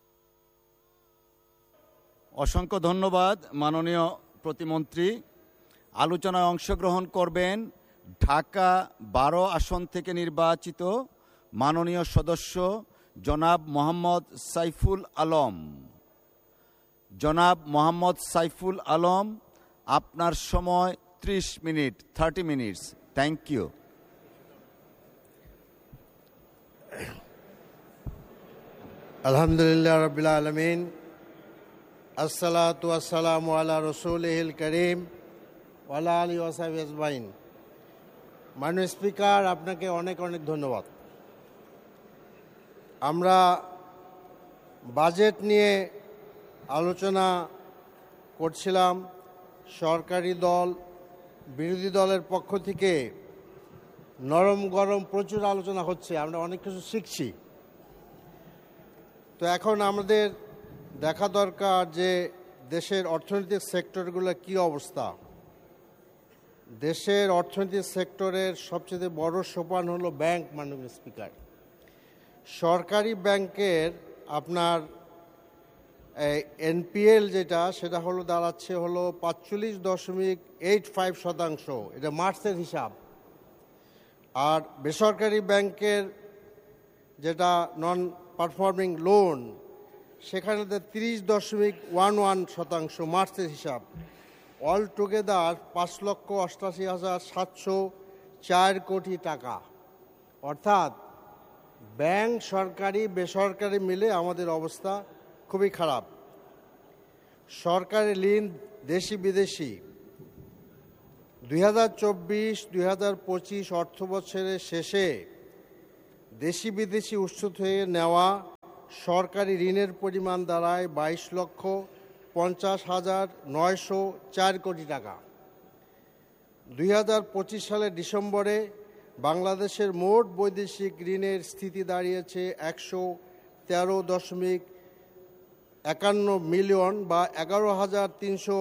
অসংখ্য ধন্যবাদ মাননীয় প্রতিমন্ত্রী। আলোচনায় অংশগ্রহণ করবেন ঢাকা বারো আসন থেকে নির্বাচিত মাননীয় সদস্য জনাব মোহাম্মদ সাইফুল আলম। জনাব মোহাম্মদ সাইফুল আলম, আপনার সময় ত্রিশ minute, thirty minutes. Thank you. আলহামদুলিল্লাহ রাব্বিল আলামিন, আসসালাতু ওয়াসসালামু আলা রাসূলিহিল কারীম ওয়া আলা আলিহি ওয়া সাহবিহি আজমাইন। মাননীয় স্পিকার, আপনাকে অনেক অনেক ধন্যবাদ। আমরা বাজেট নিয়ে আলোচনা করছিলাম। সরকারি দল বিরোধী দলের পক্ষ থেকে নরম গরম প্রচুর আলোচনা হচ্ছে, আমরা অনেক কিছু শিখছি। তো এখন আমাদের দেখা দরকার যে দেশের অর্থনৈতিক সেক্টরগুলোর কী অবস্থা। দেশের অর্থনৈতিক সেক্টরের সবচেয়ে বড় সোপান হলো ব্যাংক, মাননীয় স্পিকার। সরকারি ব্যাংকের আপনার এনপিএল যেটা সেটা হলো দাঁড়াচ্ছে হলো পাঁচচল্লিশ দশমিক এইট ফাইভ শতাংশ, এটা মার্চের হিসাব। আর বেসরকারি ব্যাংকের যেটা নন পারফর্মিং লোন সেখানে তিরিশ দশমিক ওয়ান ওয়ান শতাংশ মার্চের হিসাব। অল টুগেদার পাঁচ লক্ষ অষ্টাশি হাজার সাতশো চার কোটি টাকা। অর্থাৎ ব্যাংক, সরকারি বেসরকারি মিলে আমাদের অবস্থা খুবই খারাপ। সরকারি ঋণ দেশি বিদেশি দুই হাজার চব্বিশ দুই হাজার পঁচিশ অর্থ বছরের শেষে দেশি বিদেশি উৎস থেকে নেওয়া সরকারি ঋণের পরিমাণ দাঁড়ায় বাইশ লক্ষ পঞ্চাশ হাজার নয়শো চার কোটি টাকা। দুই হাজার পঁচিশ সালের ডিসেম্বরে বাংলাদেশের মোট বৈদেশিক ঋণের স্থিতি দাঁড়িয়েছে একশো তেরো দশমিক একান্ন মিলিয়ন বা এগারো হাজার তিনশো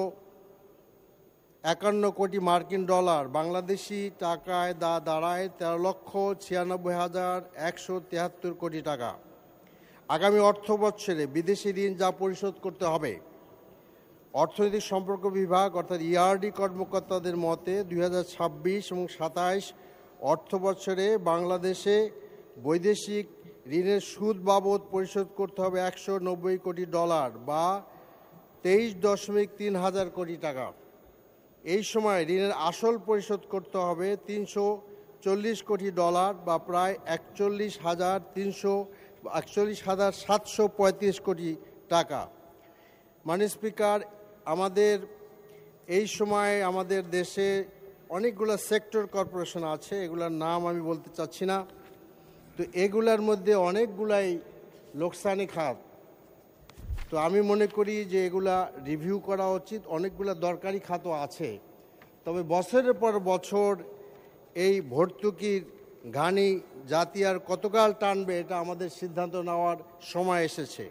একান্ন কোটি মার্কিন ডলার। বাংলাদেশি টাকায় দা দাঁড়ায় তেরো লক্ষ ছিয়ানব্বই হাজার একশো তিয়াত্তর কোটি টাকা। আগামী অর্থ বৎসরে বিদেশি ঋণ যা পরিশোধ করতে হবে, অর্থনৈতিক সম্পর্ক বিভাগ অর্থাৎ ইআরডি কর্মকর্তাদের মতে দুই হাজার ছাব্বিশ এবং সাতাইশ অর্থ বৎসরে বাংলাদেশে বৈদেশিক ঋণের সুদ বাবদ পরিশোধ করতে হবে একশো নব্বই কোটি ডলার বা তেইশ দশমিক তিন হাজার কোটি টাকা। এই সময় ঋণের আসল পরিশোধ করতে হবে তিনশো চল্লিশ কোটি ডলার বা প্রায় একচল্লিশ হাজার তিনশো একচল্লিশ হাজার সাতশো পঁয়ত্রিশ কোটি টাকা। মাননীয় স্পিকার, আমাদের এই সময় আমাদের দেশে অনেকগুলো সেক্টর কর্পোরেশন আছে, এগুলোর নাম আমি বলতে চাচ্ছি না। তো এগুলার মধ্যে অনেকগুলাই লোকসানি খাত। তো আমি মনে করি যে এগুলা রিভিউ করা উচিত। অনেকগুলো দরকারি খাতও আছে, তবে বছরের পর বছর এই ভর্তুকির ঘানি জাতি আর কতকাল টানবে এটা আমাদের সিদ্ধান্ত নেওয়ার সময় এসেছে।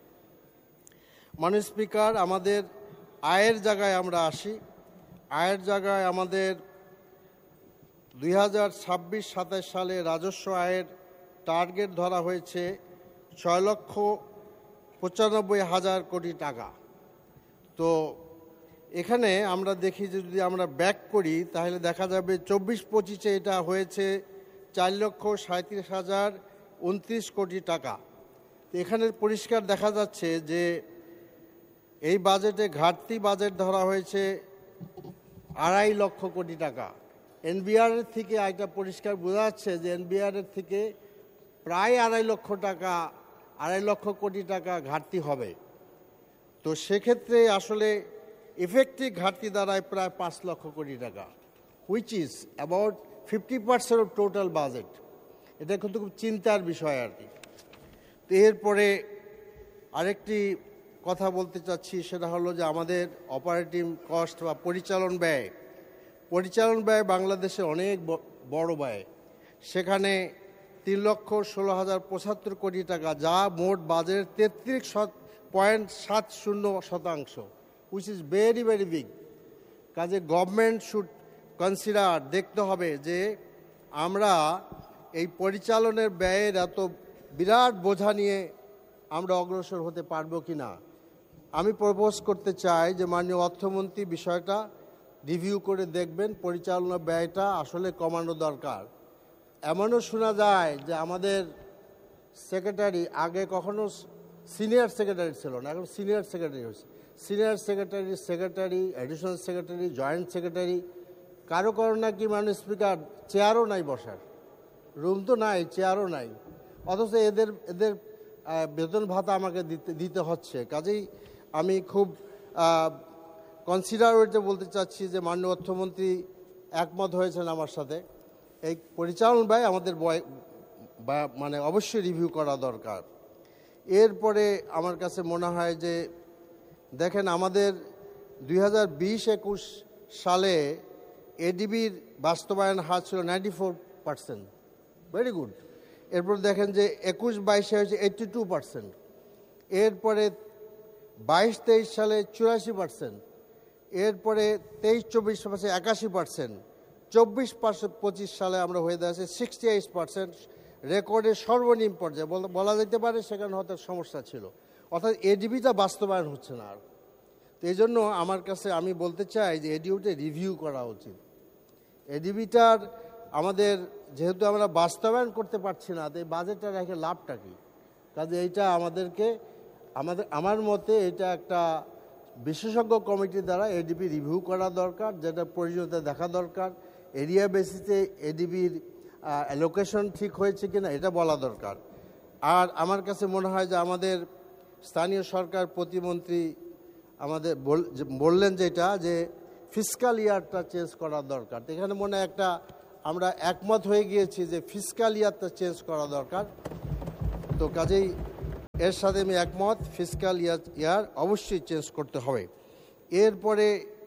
মাননীয় স্পিকার, আমাদের আয়ের জায়গায় আমরা আসি। আয়ের জায়গায় আমাদের দুই হাজার ছাব্বিশ সাতাশ সালে রাজস্ব আয়ের টার্গেট ধরা হয়েছে ছয় লক্ষ পঁচানব্বই হাজার কোটি টাকা। তো এখানে আমরা দেখি যে যদি আমরা ব্যাক করি তাহলে দেখা যাবে চব্বিশ পঁচিশে এটা হয়েছে চার লক্ষ সাঁত্রিশ হাজার উনত্রিশ কোটি টাকা। তো এখানে পরিষ্কার দেখা যাচ্ছে যে এই বাজেটে ঘাটতি বাজেট ধরা হয়েছে আড়াই লক্ষ কোটি টাকা। এনবিআরের থেকে এটা পরিষ্কার বোঝা যাচ্ছে যে এনবিআরের থেকে প্রায় আড়াই লক্ষ টাকা আড়াই লক্ষ কোটি টাকা ঘাটতি হবে। তো সেক্ষেত্রে আসলে ইফেক্টিভ ঘাটতি দাঁড়ায় প্রায় পাঁচ লক্ষ কোটি টাকা, which is about fifty percent of total budget. এটা কিন্তু খুব চিন্তার বিষয় আর কি। তো এরপরে আরেকটি কথা বলতে চাচ্ছি, সেটা হলো যে আমাদের অপারেটিং কস্ট বা পরিচালন ব্যয় পরিচালন ব্যয় বাংলাদেশে অনেক বড় ব্যয়। সেখানে তিন লক্ষ ষোলো হাজার পঁচাত্তর কোটি টাকা, যা মোট বাজেটের তেত্রিশ পয়েন্ট সাত শূন্য শতাংশ, which is very very big. কাজে গভর্নমেন্ট শুড কনসিডার, দেখতে হবে যে আমরা এই পরিচালনের ব্যয়ের এত বিরাট বোঝা নিয়ে আমরা অগ্রসর হতে পারবো কি না। আমি প্রপোজ করতে চাই যে মাননীয় অর্থমন্ত্রী বিষয়টা রিভিউ করে দেখবেন, পরিচালনা ব্যয়টা আসলে কমানো দরকার। এমনও শোনা যায় যে আমাদের সেক্রেটারি আগে কখনো সিনিয়র সেক্রেটারি ছিল না, এখন সিনিয়র সেক্রেটারি হয়েছে। Senior secretary, secretary, additional secretary, joint secretary, কারো কারো নাকি মাননীয় স্পিকার চেয়ারও নাই বসার, রুম তো নাই, চেয়ারও নাই, অথচ এদের এদের বেতন ভাতা আমাকে দিতে দিতে হচ্ছে। কাজেই আমি খুব কনসিডার ওয়েতে বলতে চাচ্ছি যে মাননীয় অর্থমন্ত্রী একমত হয়েছেন আমার সাথে, এই পরিচালন ব্যয় আমাদের মানে অবশ্যই রিভিউ করা দরকার। এরপরে আমার কাছে মনে হয় যে দেখেন আমাদের দুই হাজার বিশ একুশ সালে এডিবির বাস্তবায়ন হার ছিল ninety four percent, very good. এরপর দেখেন যে একুশ বাইশে হয়েছে এইট্টি টু পার্সেন্ট। এরপরে বাইশ তেইশ সালে চুরাশি পার্সেন্ট, এরপরে তেইশ চব্বিশ পার্সেন্ট একাশি পার্সেন্ট, চব্বিশ পঁচিশ সালে আমরা হয়ে দাঁড়াচ্ছি সিক্সটি এইট পার্সেন্ট, রেকর্ডের সর্বনিম্ন পর্যায়ে বলা যেতে পারে। সেখানে হয়তো সমস্যা ছিল, অর্থাৎ এডিবিটা বাস্তবায়ন হচ্ছে না আর। তো এই জন্য আমার কাছে আমি বলতে চাই যে এডিবিটা রিভিউ করা উচিত। এডিবিটার আমাদের যেহেতু আমরা বাস্তবায়ন করতে পারছি না, তো এই বাজেটটা রেখে লাভটা কী? কাজে এইটা আমাদেরকে আমাদের আমার মতে এটা একটা বিশেষজ্ঞ কমিটির দ্বারা এডিবি রিভিউ করা দরকার, যেটা প্রয়োজনীয়তা দেখা দরকার। এরিয়া বেসিসে এডিবির অ্যালোকেশন ঠিক হয়েছে কিনা এটা বলা দরকার। আর আমার কাছে মনে হয় যে আমাদের স্থানীয় সরকার প্রতিমন্ত্রী আমাদের বললেন যেটা যে ফিসকাল ইয়ারটা চেঞ্জ করা দরকার। এখানে মনে হয় একটা আমরা একমত হয়ে গিয়েছি যে ফিসকাল ইয়ারটা চেঞ্জ করা দরকার। তো কাজেই এর সাথে আমি একমত, ফিসকাল ইয়ার ইয়ার অবশ্যই চেঞ্জ করতে হবে। এরপরে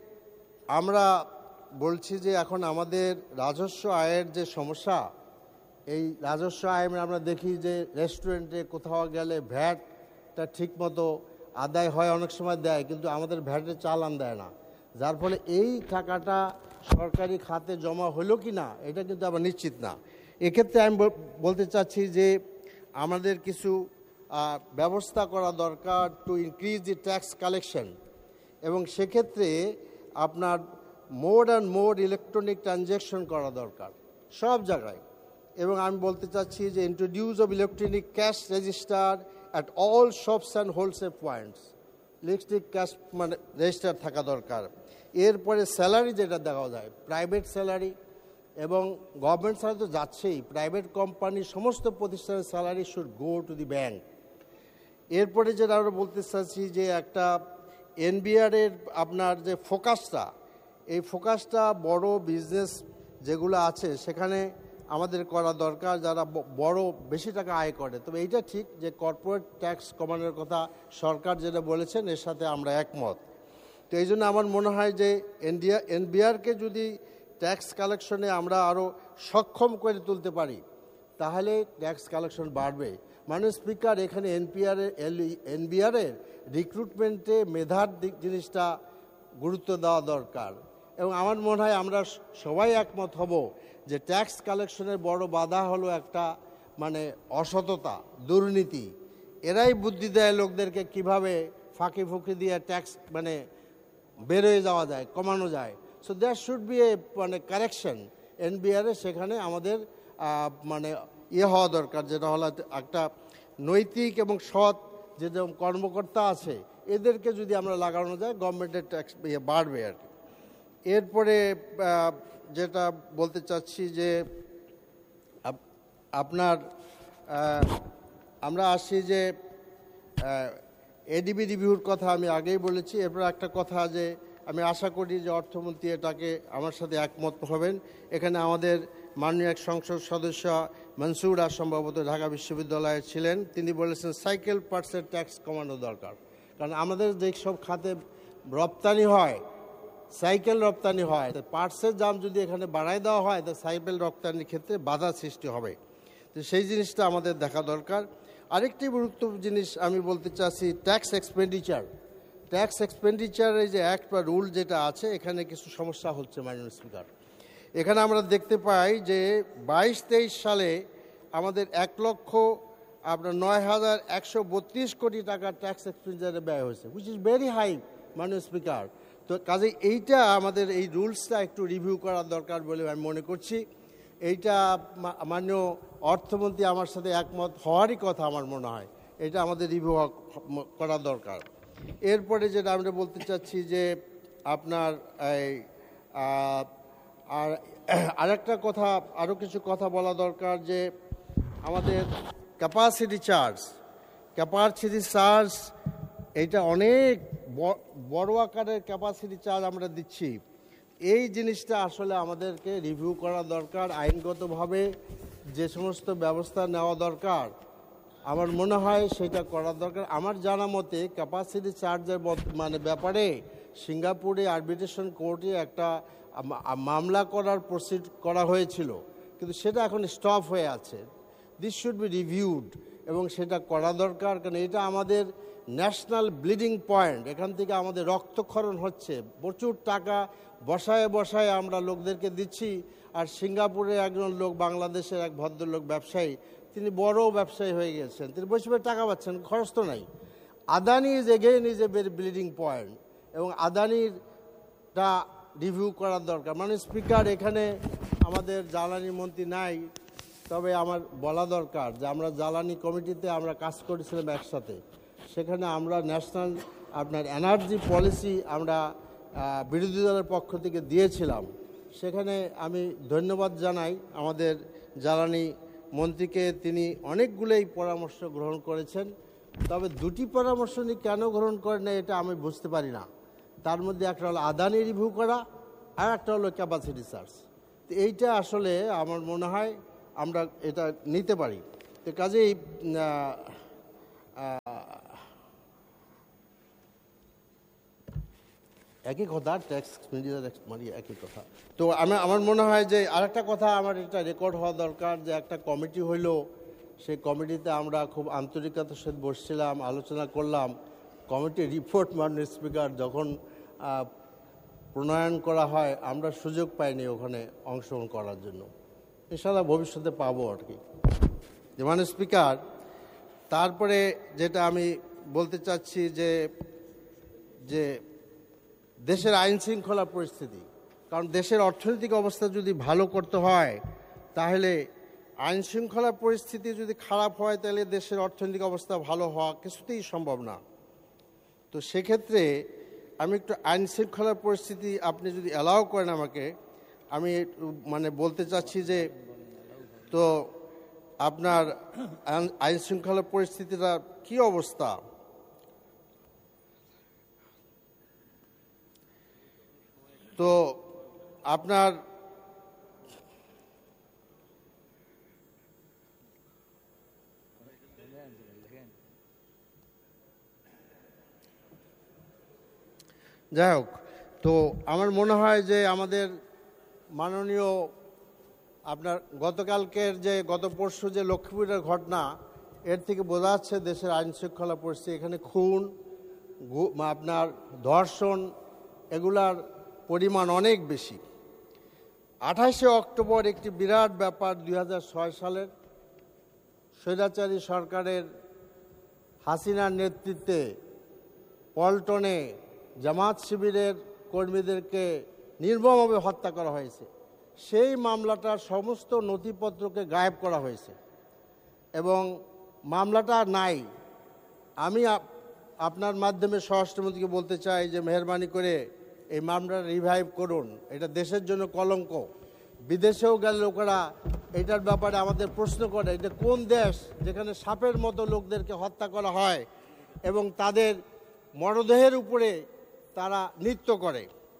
আমরা বলছি যে এখন আমাদের রাজস্ব আয়ের যে সমস্যা, এই রাজস্ব আয় আমরা দেখি যে রেস্টুরেন্টে কোথাও গেলে ভ্যাটটা ঠিকমতো আদায় হয়, অনেক সময় দেয়, কিন্তু আমাদের ভ্যাটের চালান দেয় না, যার ফলে এই টাকাটা সরকারি খাতে জমা হলো কি না এটা কিন্তু আবার নিশ্চিত না। এক্ষেত্রে আমি বলতে চাচ্ছি যে আমাদের কিছু ব্যবস্থা করা দরকার to increase the tax collection, এবং সেক্ষেত্রে আপনার more and more electronic transaction করা দরকার সব জায়গায়। এবং আমি বলতে চাচ্ছি যে introduce of electronic cash register at all shops and wholesale points, electric cash মানে রেজিস্টার থাকা দরকার। এরপরে স্যালারি যেটা দেখা যায়, প্রাইভেট স্যালারি এবং গভর্নমেন্ট স্যালারি তো যাচ্ছেই, প্রাইভেট কোম্পানির সমস্ত প্রতিষ্ঠানের salary should go to the bank. এরপরে যেটা আমরা বলতে চাচ্ছি যে একটা এনবিআরের আপনার যে ফোকাসটা, এই ফোকাসটা বড় বিজনেস যেগুলো আছে সেখানে আমাদের করা দরকার, যারা বড় বেশি টাকা আয় করে। তবে এইটা ঠিক যে কর্পোরেট ট্যাক্স কমানোর কথা সরকার যেটা বলেছেন এর সাথে আমরা একমত। তো এই জন্য আমার মনে হয় যে এনডিআর এনবিআরকে যদি ট্যাক্স কালেকশনে আমরা আরও সক্ষম করে তুলতে পারি তাহলে ট্যাক্স কালেকশন বাড়বে। মাননীয় স্পিকার, এখানে এনপিআরের এনবিআরের রিক্রুটমেন্টে মেধার দিক জিনিসটা গুরুত্ব দেওয়া দরকার। এবং আমার মনে হয় আমরা সবাই একমত হব যে ট্যাক্স কালেকশনের বড় বাধা হলো একটা মানে অসততা, দুর্নীতি। এরাই বুদ্ধি দেয় লোকদেরকে কিভাবে ফাঁকি ফুঁকি দিয়ে ট্যাক্স মানে বেরোয় যাওয়া যায়, কমানো যায়। So that should B A মানে কারেকশন এনবিআরে, সেখানে আমাদের মানে ইয়ে হওয়া দরকার, যেটা হলো একটা নৈতিক এবং সৎ যে কর্মকর্তা আছে এদেরকে যদি আমরা লাগানো যায় গভর্নমেন্টের ট্যাক্স ইয়ে বাড়বে আর কি। এরপরে যেটা বলতে চাচ্ছি যে আপনার আমরা আসি যে এডিবি রিভিউর কথা আমি আগেই বলেছি। এরপর একটা কথা যে আমি আশা করি যে অর্থমন্ত্রী এটাকে আমার সাথে একমত হবেন। এখানে আমাদের মাননীয় এক সংসদ সদস্য মনসুরা সম্ভবত ঢাকা বিশ্ববিদ্যালয়ে ছিলেন, তিনি বলেছেন সাইকেল পার্টসের ট্যাক্স কমানো দরকার। কারণ আমাদের যে সব খাতে রপ্তানি হয়, সাইকেল রপ্তানি হয়, পার্টসের দাম যদি এখানে বাড়ায় দেওয়া হয় তো সাইকেল রপ্তানির ক্ষেত্রে বাধা সৃষ্টি হবে। তো সেই জিনিসটা আমাদের দেখা দরকার। আরেকটি গুরুত্বপূর্ণ জিনিস আমি বলতে চাচ্ছি, ট্যাক্স এক্সপেন্ডিচার। ট্যাক্স এক্সপেন্ডিচারের যে অ্যাক্ট বা রুল যেটা আছে এখানে কিছু সমস্যা হচ্ছে মাননীয় স্পিকার। এখানে আমরা দেখতে পাই যে বাইশ তেইশ সালে আমাদের এক লক্ষ আপনার নয় হাজার একশো বত্রিশ কোটি টাকা ট্যাক্স এক্সপেন্ডিচারে ব্যয় হয়েছে, হুইচ ইজ ভেরি হাই মাননীয় স্পিকার। তো কাজে এইটা আমাদের এই রুলসটা একটু রিভিউ করার দরকার বলে আমি মনে করছি। এইটা মাননীয় অর্থমন্ত্রী আমার সাথে একমত হওয়ারই কথা আমার মনে হয়, এটা আমাদের রিভিউ করা দরকার। এরপরে যেটা আমরা বলতে চাচ্ছি যে আপনার এই আর আরেকটা কথা, আরও কিছু কথা বলা দরকার যে আমাদের ক্যাপাসিটি চার্জ, ক্যাপাসিটি চার্জ এইটা অনেক বড় আকারের ক্যাপাসিটি চার্জ আমরা দিচ্ছি। এই জিনিসটা আসলে আমাদেরকে রিভিউ করা দরকার, আইনগতভাবে যে সমস্ত ব্যবস্থা নেওয়া দরকার আমার মনে হয় সেটা করা দরকার। আমার জানা মতে ক্যাপাসিটি চার্জের মানে ব্যাপারে সিঙ্গাপুরে আরবিট্রেশন কোর্টে একটা মামলা করার প্রসিড করা হয়েছিল, কিন্তু সেটা এখন স্টপ হয়ে আছে। দিস শুড বি রিভিউড এবং সেটা করা দরকার, কারণ এটা আমাদের ন্যাশনাল ব্লিডিং পয়েন্ট, এখান থেকে আমাদের রক্তক্ষরণ হচ্ছে, প্রচুর টাকা বসায় বসায় আমরা লোকদেরকে দিচ্ছি। আর সিঙ্গাপুরে একজন লোক, বাংলাদেশের এক ভদ্রলোক ব্যবসায়ী, তিনি বড় ব্যবসায়ী হয়ে গেছেন, তিনি বসে বসে টাকা পাচ্ছেন, খরচ তো নাই। Adani is again is a very bleeding point, এবং আদানিরটা রিভিউ করার দরকার। মানে স্পিকার, এখানে আমাদের জ্বালানি মন্ত্রী নাই, তবে আমার বলা দরকার যে আমরা জ্বালানি কমিটিতে আমরা কাজ করেছিলাম একসাথে। সেখানে আমরা ন্যাশনাল আপনার এনার্জি পলিসি আমরা বিরোধী দলের পক্ষ থেকে দিয়েছিলাম। সেখানে আমি ধন্যবাদ জানাই আমাদের জ্বালানি মন্ত্রীকে, তিনি অনেকগুলোই পরামর্শ গ্রহণ করেছেন। তবে দুটি পরামর্শ নিয়ে কেন গ্রহণ করেন না এটা আমি বুঝতে পারি না। তার মধ্যে একটা হলো আদানি রিভিউ করা, আর একটা হলো ক্যাপাসিটি সার্চ। তো এইটা আসলে আমার মনে হয় আমরা এটা নিতে পারি। তো কাজেই একই কথা, ট্যাক্স মিডিয়ার মানে একই কথা। তো আমার আমার মনে হয় যে আরেকটা কথা আমার এটা রেকর্ড হওয়া দরকার, যে একটা কমিটি হইল, সেই কমিটিতে আমরা খুব আন্তরিকতার সাথে বসছিলাম, আলোচনা করলাম। কমিটির রিপোর্ট মাননীয় স্পিকার যখন প্রণয়ন করা হয়, আমরা সুযোগ পাইনি ওখানে অংশগ্রহণ করার জন্য। ইনশাআল্লাহ ভবিষ্যতে পাবো আর কি। মাননীয় স্পিকার, তারপরে যেটা আমি বলতে চাচ্ছি যে যে দেশের আইন শৃঙ্খলা পরিস্থিতি, কারণ দেশের অর্থনৈতিক অবস্থা যদি ভালো করতে হয়, তাহলে আইন শৃঙ্খলা পরিস্থিতি যদি খারাপ হয়, তাহলে দেশের অর্থনৈতিক অবস্থা ভালো হওয়া কিছুতেই সম্ভব না। তো সেক্ষেত্রে আমি একটু আইন শৃঙ্খলার পরিস্থিতি আপনি যদি অ্যালাউ করেন আমাকে, আমি মানে বলতে চাচ্ছি যে তো আপনার আইন শৃঙ্খলার পরিস্থিতিটা কি অবস্থা? তো আপনার যাই হোক, তো আমার মনে হয় যে আমাদের মাননীয় আপনার গতকালকের যে গত পরশু যে লক্ষ্মীপুরের ঘটনা, এর থেকে বোঝা যাচ্ছে দেশের আইন শৃঙ্খলা পরিস্থিতি। এখানে খুন, আপনার ধর্ষণ, এগুলার পরিমাণ অনেক বেশি। আঠাশে অক্টোবর একটি বিরাট ব্যাপার, দুই হাজার ছয় সালের স্বৈরাচারী সরকারের হাসিনার নেতৃত্বে পল্টনে জামাত শিবিরের কর্মীদেরকে নির্মমভাবে হত্যা করা হয়েছে। সেই মামলাটার সমস্ত নথিপত্রকে গায়েব করা হয়েছে এবং মামলাটা নাই। আমি আপনার মাধ্যমে স্বরাষ্ট্রমন্ত্রীকে বলতে চাই যে মেহরবানি করে এই মামলাটা রিভাইভ করুন। এটা দেশের জন্য কলঙ্ক। বিদেশেও গেলে লোকেরা এটার ব্যাপারে আমাদের প্রশ্ন করে, এটা কোন দেশ যেখানে সাপের মতো লোকদেরকে হত্যা করা হয় এবং তাদের মরদেহের উপরে তারা নৃত্য করে।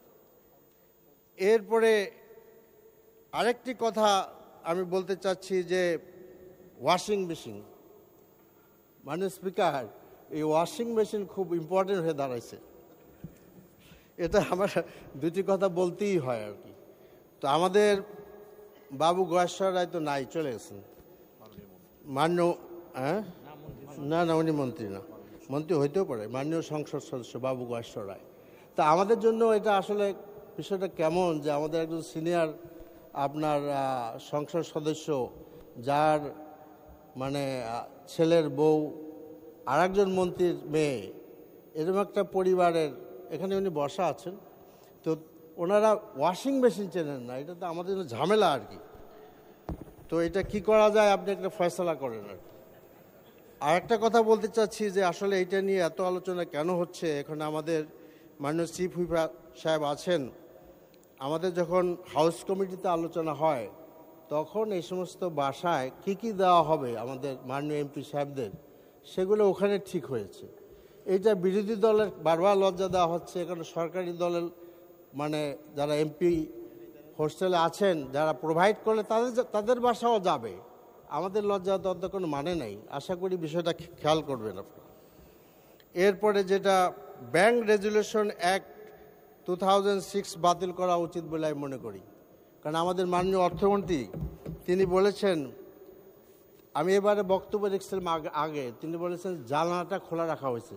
এরপরে আরেকটি কথা আমি বলতে চাচ্ছি যে ওয়াশিং মেশিন, মাননীয় স্পিকার, এই ওয়াশিং মেশিন খুব ইম্পর্টেন্ট হয়ে দাঁড়াইছে। এটা আমার দুটি কথা বলতেই হয় আর কি। তো আমাদের বাবু গয়েশ্বর রায় তো নাই, চলে গেছেন। মান্য হ্যাঁ না না উনি মন্ত্রী না, মন্ত্রী হইতেও পারে, মাননীয় সংসদ সদস্য বাবু গয়েশ্বর রায়। তা আমাদের জন্য এটা আসলে বিষয়টা কেমন যে আমাদের একজন সিনিয়র আপনার সংসদ সদস্য, যার মানে ছেলের বউ আর একজন মন্ত্রীর মেয়ে, এরকম একটা পরিবারের এখানে উনি বসা আছেন, তো ওনারা ওয়াশিং মেশিন চেনেন না। এটা তো আমাদের জন্য ঝামেলা আর কি। তো এটা কি করা যায় আপনি একটা ফয়সলা করেন আর কি। আর একটা কথা বলতে চাচ্ছি যে আসলে এটা নিয়ে এত আলোচনা কেন হচ্ছে। এখানে আমাদের মাননীয় চিফ হুইপ সাহেব আছেন। আমাদের যখন হাউস কমিটিতে আলোচনা হয়, তখন এই সমস্ত বাসায় কি কি দেওয়া হবে আমাদের মাননীয় এমপি সাহেবদের, সেগুলো ওখানে ঠিক হয়েছে। এইটা বিরোধী দলের বারবার লজ্জা দেওয়া হচ্ছে। এখানে সরকারি দলের মানে যারা এমপি হোস্টেলে আছেন, যারা প্রোভাইড করলে তাদের তাদের বাসাও যাবে। আমাদের লজ্জা দেওয়ার কোনো মানে নাই। আশা করি বিষয়টা খেয়াল করবেন আপনারা। এরপরে যেটা bank resolution act two thousand six বাতিল করা উচিত বলে আমি মনে করি। কারণ আমাদের মাননীয় অর্থমন্ত্রী তিনি বলেছেন, আমি এবারে বক্তব্য রেখেছিলাম আগে, তিনি বলেছেন জানালাটা খোলা রাখা হয়েছে,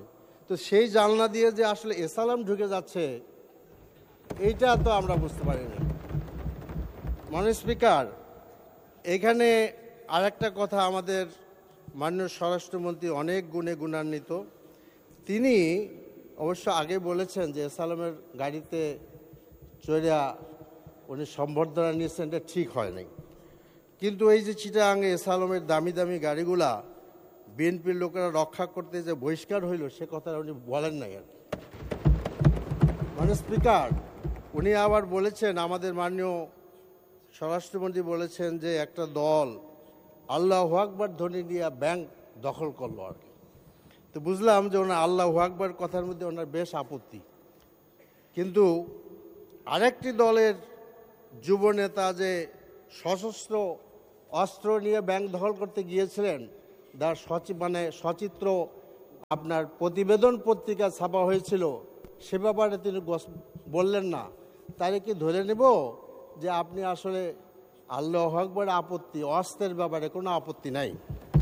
তো সেই জানলা দিয়ে যে আসলে এসালাম ঢুকে যাচ্ছে এইটা তো আমরা বুঝতে পারিনি। মাননীয় স্পিকার, এখানে আরেকটা কথা, আমাদের মাননীয় স্বরাষ্ট্রমন্ত্রী অনেক গুণে গুণান্বিত। তিনি অবশ্য আগে বলেছেন যে এসালামের গাড়িতে চড়িয়া উনি সম্বর্ধনা নিয়েছেন, এটা ঠিক হয় নাই। কিন্তু এই যে চিটাগাঙে এসালামের দামি দামি গাড়িগুলা বিএনপির লোকেরা রক্ষা করতে যে বহিষ্কার হইল, সে কথা উনি বলেন নাই। আর মানে স্পিকার, উনি আবার বলেছেন, আমাদের মাননীয় স্বরাষ্ট্রমন্ত্রী বলেছেন যে একটা দল আল্লাহু আকবার ধ্বনি দিয়ে ব্যাংক দখল করলো আর কি। তো বুঝলাম যে ওনার আল্লাহু আকবার কথার মধ্যে ওনার বেশ আপত্তি। কিন্তু আরেকটি দলের যুব নেতা যে সশস্ত্র অস্ত্র নিয়ে ব্যাংক দখল করতে গিয়েছিলেন, তার সচি মানে সচিত্র আপনার প্রতিবেদন পত্রিকা ছাপা হয়েছিল, সে ব্যাপারে তিনি বললেন না। তারে কি ধরে নেব যে আপনি আসলে আল্লাহু আকবার আপত্তি, অস্ত্রের ব্যাপারে কোনো আপত্তি নাই?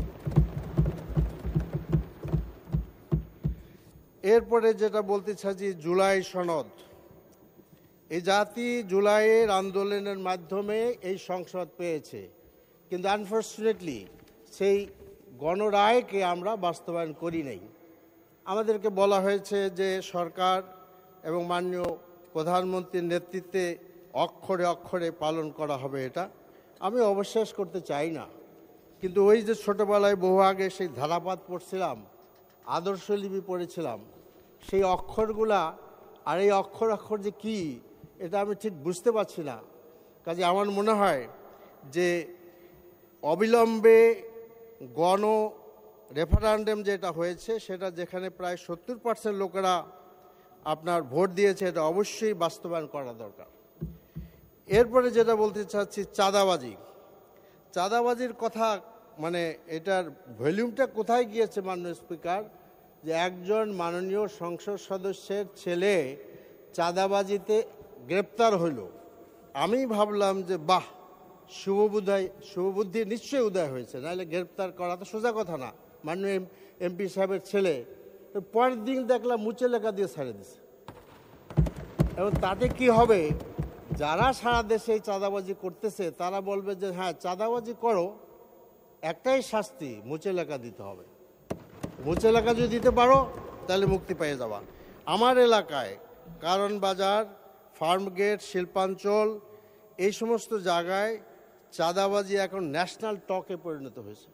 এরপরে যেটা বলতে চাইছি, জুলাই সনদ। এই জাতি জুলাইয়ের আন্দোলনের মাধ্যমে এই সংসদ পেয়েছে, কিন্তু আনফর্চুনেটলি সেই গণরায়কে আমরা বাস্তবায়ন করি নাই। আমাদেরকে বলা হয়েছে যে সরকার এবং মাননীয় প্রধানমন্ত্রীর নেতৃত্বে অক্ষরে অক্ষরে পালন করা হবে। এটা আমি অবিশ্বাস করতে চাই না, কিন্তু ওই যে ছোটোবেলায় বহু আগে সেই ধারাপাত পড়ছিলাম, আদর্শলিপি পড়েছিলাম, সেই অক্ষরগুলা আর এই অক্ষর অক্ষর যে কী, এটা আমি ঠিক বুঝতে পারছি না। কাজে আমার মনে হয় যে অবিলম্বে গণ রেফারেন্ডাম যেটা হয়েছে, সেটা যেখানে প্রায় সত্তর পার্সেন্ট লোকেরা আপনার ভোট দিয়েছে, এটা অবশ্যই বাস্তবায়ন করা দরকার। এরপরে যেটা বলতে চাচ্ছি, চাঁদাবাজি। চাঁদাবাজির কথা, মানে এটার ভলিউমটা কোথায় গিয়েছে মাননীয় স্পিকার, যে একজন মাননীয় সংসদ সদস্যের ছেলে চাঁদাবাজিতে গ্রেপ্তার হইল। আমি ভাবলাম যে বাহ, শুভবুদ্ধায় শুভবুদ্ধি নিশ্চয়ই উদয় হয়েছে, নাহলে গ্রেপ্তার করা তো সোজা কথা না। মাননীয় এমপি সাহেবের ছেলে, পরের দিন দেখলাম মুচে লেখা দিয়ে ছেড়ে দিছে। এবং তাতে কি হবে, যারা সারা দেশে এই চাঁদাবাজি করতেছে তারা বলবে যে হ্যাঁ চাঁদাবাজি করো, একটাই শাস্তি, মুচে লেখা দিতে হবে। মুচে লেখা যদি দিতে পারো তাহলে মুক্তি পেয়ে যাবা। আমার এলাকায় কারণ বাজার, ফার্মগেট, শিল্পাঞ্চল, এই সমস্ত জায়গায় চাঁদাবাজি এখন ন্যাশনাল টকে পরিণত হয়েছে।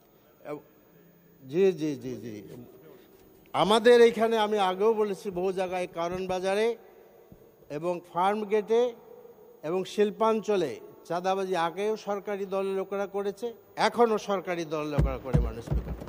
জি জি জি জি আমাদের এইখানে আমি আগেও বলেছি, বহু জায়গায় কারণ বাজারে এবং ফার্মগেটে এবং শিল্পাঞ্চলে চাঁদাবাজি আগেও সরকারি দলের লোকেরা করেছে, এখনও সরকারি দলের লোকেরা করে মানুষ।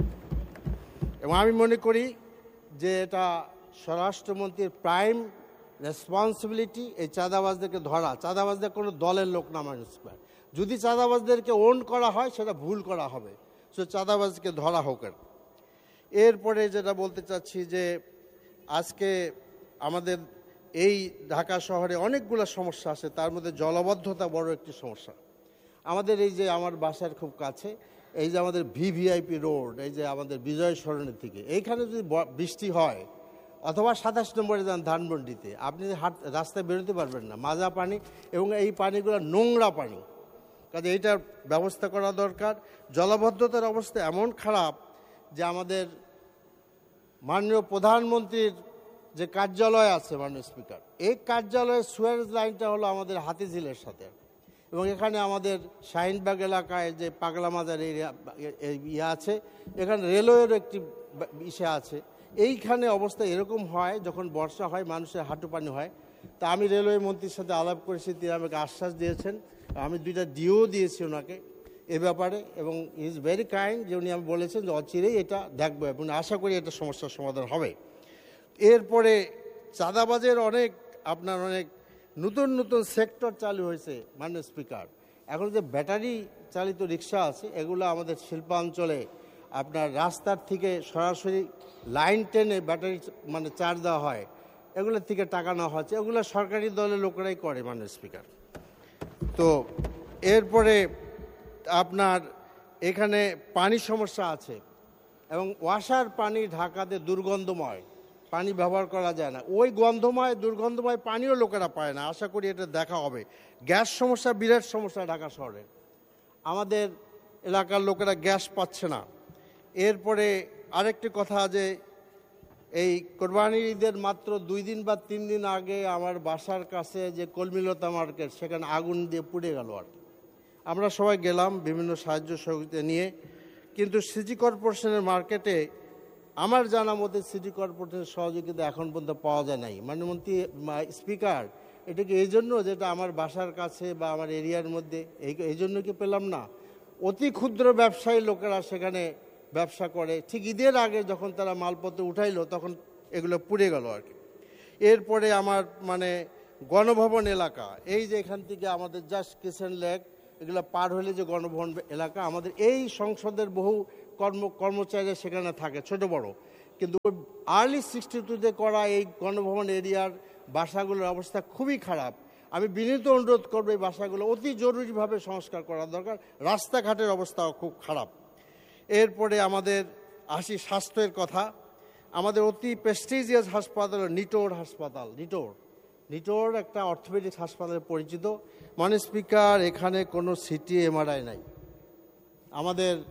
এবং আমি মনে করি যে এটা স্বরাষ্ট্রমন্ত্রীর প্রাইম রেসপন্সিবিলিটি এই চাঁদাবাজদেরকে ধরা। চাঁদাবাজদের কোনো দলের লোক না মানুষ। যদি চাঁদাবাজদেরকে ওন করা হয় সেটা ভুল করা হবে, সো চাঁদাবাজকে ধরা হোক। এরপরে যেটা বলতে চাচ্ছি যে আজকে আমাদের এই ঢাকা শহরে অনেকগুলো সমস্যা আছে, তার মধ্যে জলবদ্ধতা বড় একটি সমস্যা। আমাদের এই যে আমার বাসার খুব কাছে এই যে আমাদের ভিভিআইপি রোড, এই যে আমাদের বিজয় সরণির থেকে, এইখানে যদি বৃষ্টি হয় অথবা সাতাশ নম্বরে যান ধানমন্ডিতে, আপনি হাট রাস্তায় বেরোতে পারবেন না, মাজা পানি, এবং এই পানিগুলো নোংরা পানি। কাজে এইটার ব্যবস্থা করা দরকার। জলবদ্ধতার অবস্থা এমন খারাপ যে আমাদের মাননীয় প্রধানমন্ত্রীর যে কার্যালয় আছে মাননীয় স্পিকার, এই কার্যালয়ের সুয়ারেজ লাইনটা হলো আমাদের হাতিঝিলের সাথে, এবং এখানে আমাদের শাহিনবাগ এলাকায় যে পাগলা মাজার এরিয়া ইয়ে আছে, এখানে রেলওয়ের একটি ইসে আছে। এইখানে অবস্থা এরকম হয়, যখন বর্ষা হয় মানুষের হাঁটু পানি হয়। তা আমি রেলওয়ে মন্ত্রীর সাথে আলাপ করেছি, তিনি আমাকে আশ্বাস দিয়েছেন, আমি দুইটা ডিও দিয়েছি ওনাকে এ ব্যাপারে, এবং ইজ ভেরি কাইন্ড, যে উনি আমি বলেছেন যে অচিরেই এটা দেখবো এবং আশা করি এটা সমস্যার সমাধান হবে। এরপরে চাঁদাবাজের অনেক আপনার অনেক নতুন নতুন সেক্টর চালু হয়েছে মাননীয় স্পিকার। এখন যে ব্যাটারি চালিত রিক্সা আছে, এগুলো আমাদের শিল্পাঞ্চলে আপনার রাস্তার থেকে সরাসরি লাইন টেনে ব্যাটারি মানে চার্জ দেওয়া হয়, এগুলোর থেকে টাকা নেওয়া হচ্ছে, এগুলো সরকারি দলের লোকেরাই করে মাননীয় স্পিকার। তো এরপরে আপনার এখানে পানি সমস্যা আছে, এবং ওয়াসার পানি ঢাকাতে দুর্গন্ধময়। পানি ব্যবহার করা যায় না। ওই গন্ধময় দুর্গন্ধময় পানিও লোকেরা পায় না। আশা করি এটা দেখা হবে। গ্যাস সমস্যা বিরাট সমস্যা ঢাকা শহরে, আমাদের এলাকার লোকেরা গ্যাস পাচ্ছে না। এরপরে আরেকটি কথা, যে এই কোরবানির ঈদের মাত্র দুই দিন বা তিন দিন আগে আমার বাসার কাছে যে কলমিলতা মার্কেট, সেখানে আগুন দিয়ে পুড়ে গেল আর কি। আমরা সবাই গেলাম বিভিন্ন সাহায্য সহযোগিতা নিয়ে, কিন্তু সিটি কর্পোরেশনের মার্কেটে আমার জানা মতে সিটি কর্পোরেশনের সহযোগিতা এখন পর্যন্ত পাওয়া যায় নাই। মাননীয় স্পিকার, এটা কি এই জন্য যেটা আমার বাসার কাছে বা আমার এরিয়ার মধ্যে, এই এই জন্য কি পেলাম না? অতি ক্ষুদ্র ব্যবসায়ী লোকেরা সেখানে ব্যবসা করে, ঠিক ঈদের আগে যখন তারা মালপত্র উঠাইলো তখন এগুলো পুড়ে গেল আর কি। এরপরে আমার মানে গণভবন এলাকা, এই যে এখান থেকে আমাদের জাস্ট কিচেন লেক এগুলো পার হলে যে গণভবন এলাকা, আমাদের এই সংসদের বহু কর্ম কর্মচারীরা সেখানে থাকে, ছোট বড়, কিন্তু আর্লি সিক্সটি টুতে করা এই গণভবন এরিয়ার বাসাগুলোর অবস্থা খুবই খারাপ। আমি বিনীত অনুরোধ করবো এই বাসাগুলো অতি জরুরিভাবে সংস্কার করা দরকার। রাস্তাঘাটের অবস্থাও খুব খারাপ। এরপরে আমাদের আসি স্বাস্থ্যের কথা। আমাদের অতি প্রেস্টিজিয়াস হাসপাতাল নিটোর হাসপাতাল, নিটোর নিটোর একটা অর্থোপেডিক হাসপাতালে পরিচিত। মাননীয় স্পিকার, এখানে কোনো সিটি এমআরআই নাই। আমাদের